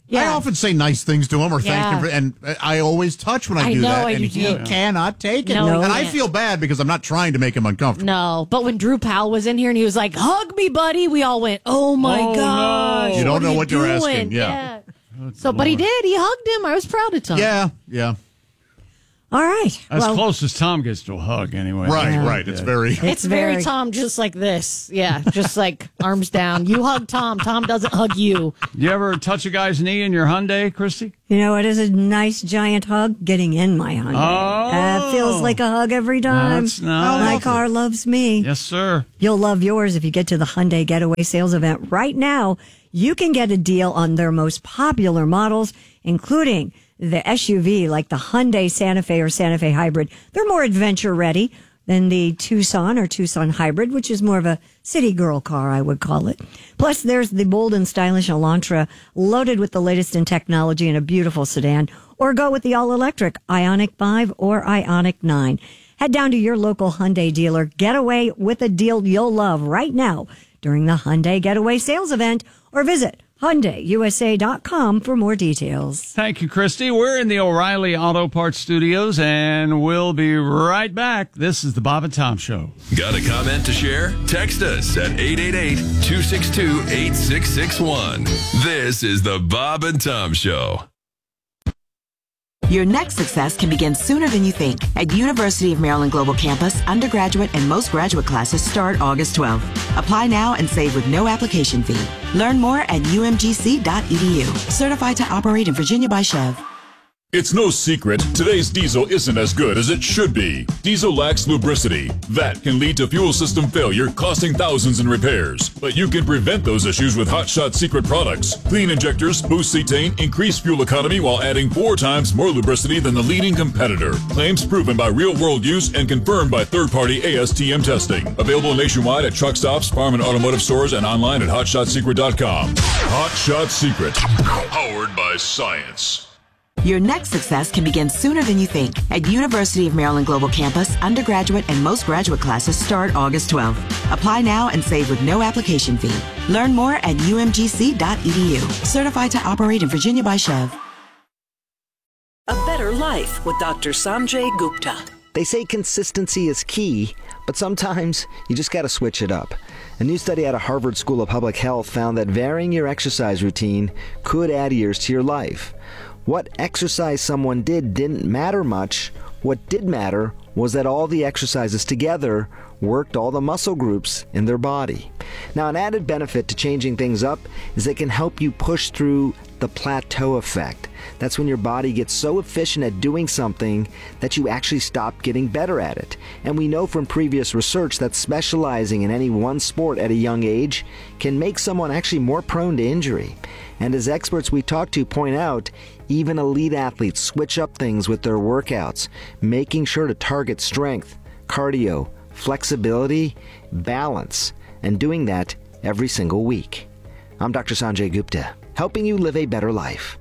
Yeah. I often say nice things to him or Yeah. thank him, for, and I always touch when I, I do know, that, I and do he too. cannot take it. No, he and I can't. feel bad because I'm not trying to make him uncomfortable. No, but when Drew Powell was in here and he was like, "Hug me, buddy," we all went, "Oh my Oh, gosh!" no. You don't what know are what you're doing? asking, yeah. So, but he did. He hugged him. I was proud of Tom. Yeah, yeah. All right. As well, close as Tom gets to a hug, anyway. Right, Yeah. right. It's very. It's very, very- Tom, just like this. Yeah, just like arms down. You hug Tom. Tom doesn't hug you. You ever touch a guy's knee in your Hyundai, Christy? you know, it is a nice giant hug getting in my Hyundai. Oh. Uh, feels like a hug every time. That's nice. My car loves me. Yes, sir. You'll love yours if you get to the Hyundai Getaway Sales Event. Right now, you can get a deal on their most popular models, including the S U V like the Hyundai Santa Fe or Santa Fe Hybrid. They're more adventure ready than the Tucson or Tucson Hybrid, which is more of a city girl car, I would call it. Plus, there's the bold and stylish Elantra, loaded with the latest in technology and a beautiful sedan. Or go with the all-electric Ioniq five or Ioniq nine. Head down to your local Hyundai dealer. Get away with a deal you'll love right now during the Hyundai Getaway Sales Event, or visit Hyundai U S A dot com for more details. Thank you, Christy. We're in the O'Reilly Auto Parts Studios, and we'll be right back. This is the Bob and Tom Show. Got a comment to share? Text us at eight eight eight, two six two, eight six six one. This is the Bob and Tom Show. Your next success can begin sooner than you think. At University of Maryland Global Campus, undergraduate and most graduate classes start August twelfth. Apply now and save with no application fee. Learn more at U M G C dot E D U. Certified to operate in Virginia by Chev. It's no secret, today's diesel isn't as good as it should be. Diesel lacks lubricity. That can lead to fuel system failure, costing thousands in repairs. But you can prevent those issues with Hot Shot Secret products. Clean injectors, boost cetane, increase fuel economy while adding four times more lubricity than the leading competitor. Claims proven by real-world use and confirmed by third-party A S T M testing. Available nationwide at truck stops, farm and automotive stores, and online at hot shot secret dot com. Hot Shot Secret, powered by science. Your next success can begin sooner than you think. At University of Maryland Global Campus, undergraduate and most graduate classes start August twelfth. Apply now and save with no application fee. Learn more at U M G C dot E D U. Certified to operate in Virginia by Chev. A Better Life with Doctor Sanjay Gupta. They say consistency is key, but sometimes you just got to switch it up. A new study out of Harvard School of Public Health found that varying your exercise routine could add years to your life. What exercise someone did didn't matter much. What did matter was that all the exercises together worked all the muscle groups in their body. Now, an added benefit to changing things up is they can help you push through the plateau effect. That's when your body gets so efficient at doing something that you actually stop getting better at it. And we know from previous research that specializing in any one sport at a young age can make someone actually more prone to injury. And as experts we talk to point out, even elite athletes switch up things with their workouts, making sure to target strength, cardio, flexibility, balance, and doing that every single week. I'm Doctor Sanjay Gupta, helping you live a better life.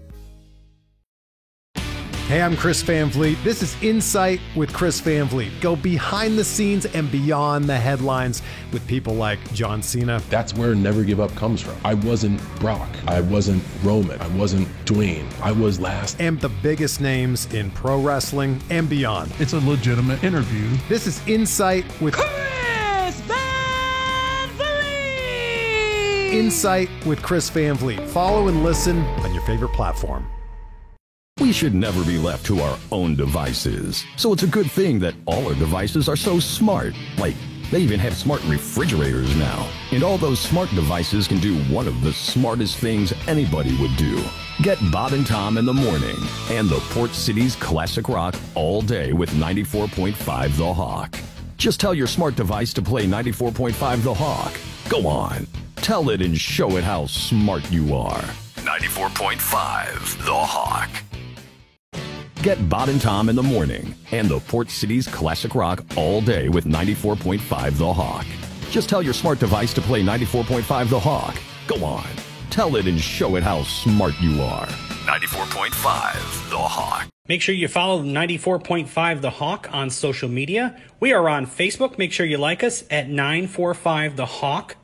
Hey, I'm Chris Van Vliet. This is Insight with Chris Van Vliet. Go behind the scenes and beyond the headlines with people like John Cena. That's where Never Give Up comes from. I wasn't Brock. I wasn't Roman. I wasn't Dwayne. I was last. And the biggest names in pro wrestling and beyond. It's a legitimate interview. This is Insight with Chris Van Vliet. Insight with Chris Van Vliet. Follow and listen on your favorite platform. We should never be left to our own devices. So it's a good thing that all our devices are so smart. Like, they even have smart refrigerators now. And all those smart devices can do one of the smartest things anybody would do. Get Bob and Tom in the morning and the Port City's classic rock all day with ninety-four point five The Hawk. Just tell your smart device to play ninety-four point five The Hawk. Go on. Tell it and show it how smart you are. ninety-four point five The Hawk. Get Bob and Tom in the morning and the Port City's classic rock all day with ninety-four point five The Hawk. Just tell your smart device to play ninety-four point five The Hawk. Go on. Tell it and show it how smart you are. ninety-four point five The Hawk. Make sure you follow ninety-four point five The Hawk on social media. We are on Facebook. Make sure you like us at nine four five The Hawk.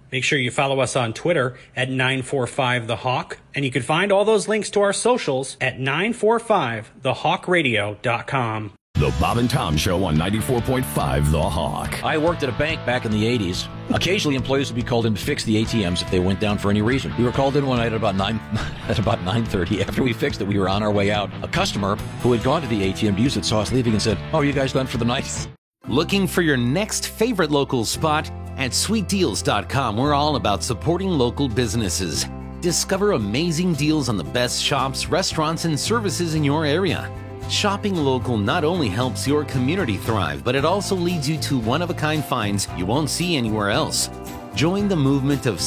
Make sure you follow us on Twitter at nine four five the hawk, and you can find all those links to our socials at nine four five the hawk radio dot com. The Bob and Tom Show on ninety-four point five The Hawk. I worked at a bank back in the eighties. Occasionally, employees would be called in to fix the A T Ms if they went down for any reason. We were called in one night at about nine at about nine thirty. After we fixed it, we were on our way out. A customer who had gone to the A T M to use it saw us leaving and said, "Oh, are you guys done for the night?" Looking for your next favorite local spot? At sweet deals dot com, we're all about supporting local businesses. Discover amazing deals on the best shops, restaurants, and services in your area. Shopping local not only helps your community thrive, but it also leads you to one-of-a-kind finds you won't see anywhere else. Join the movement of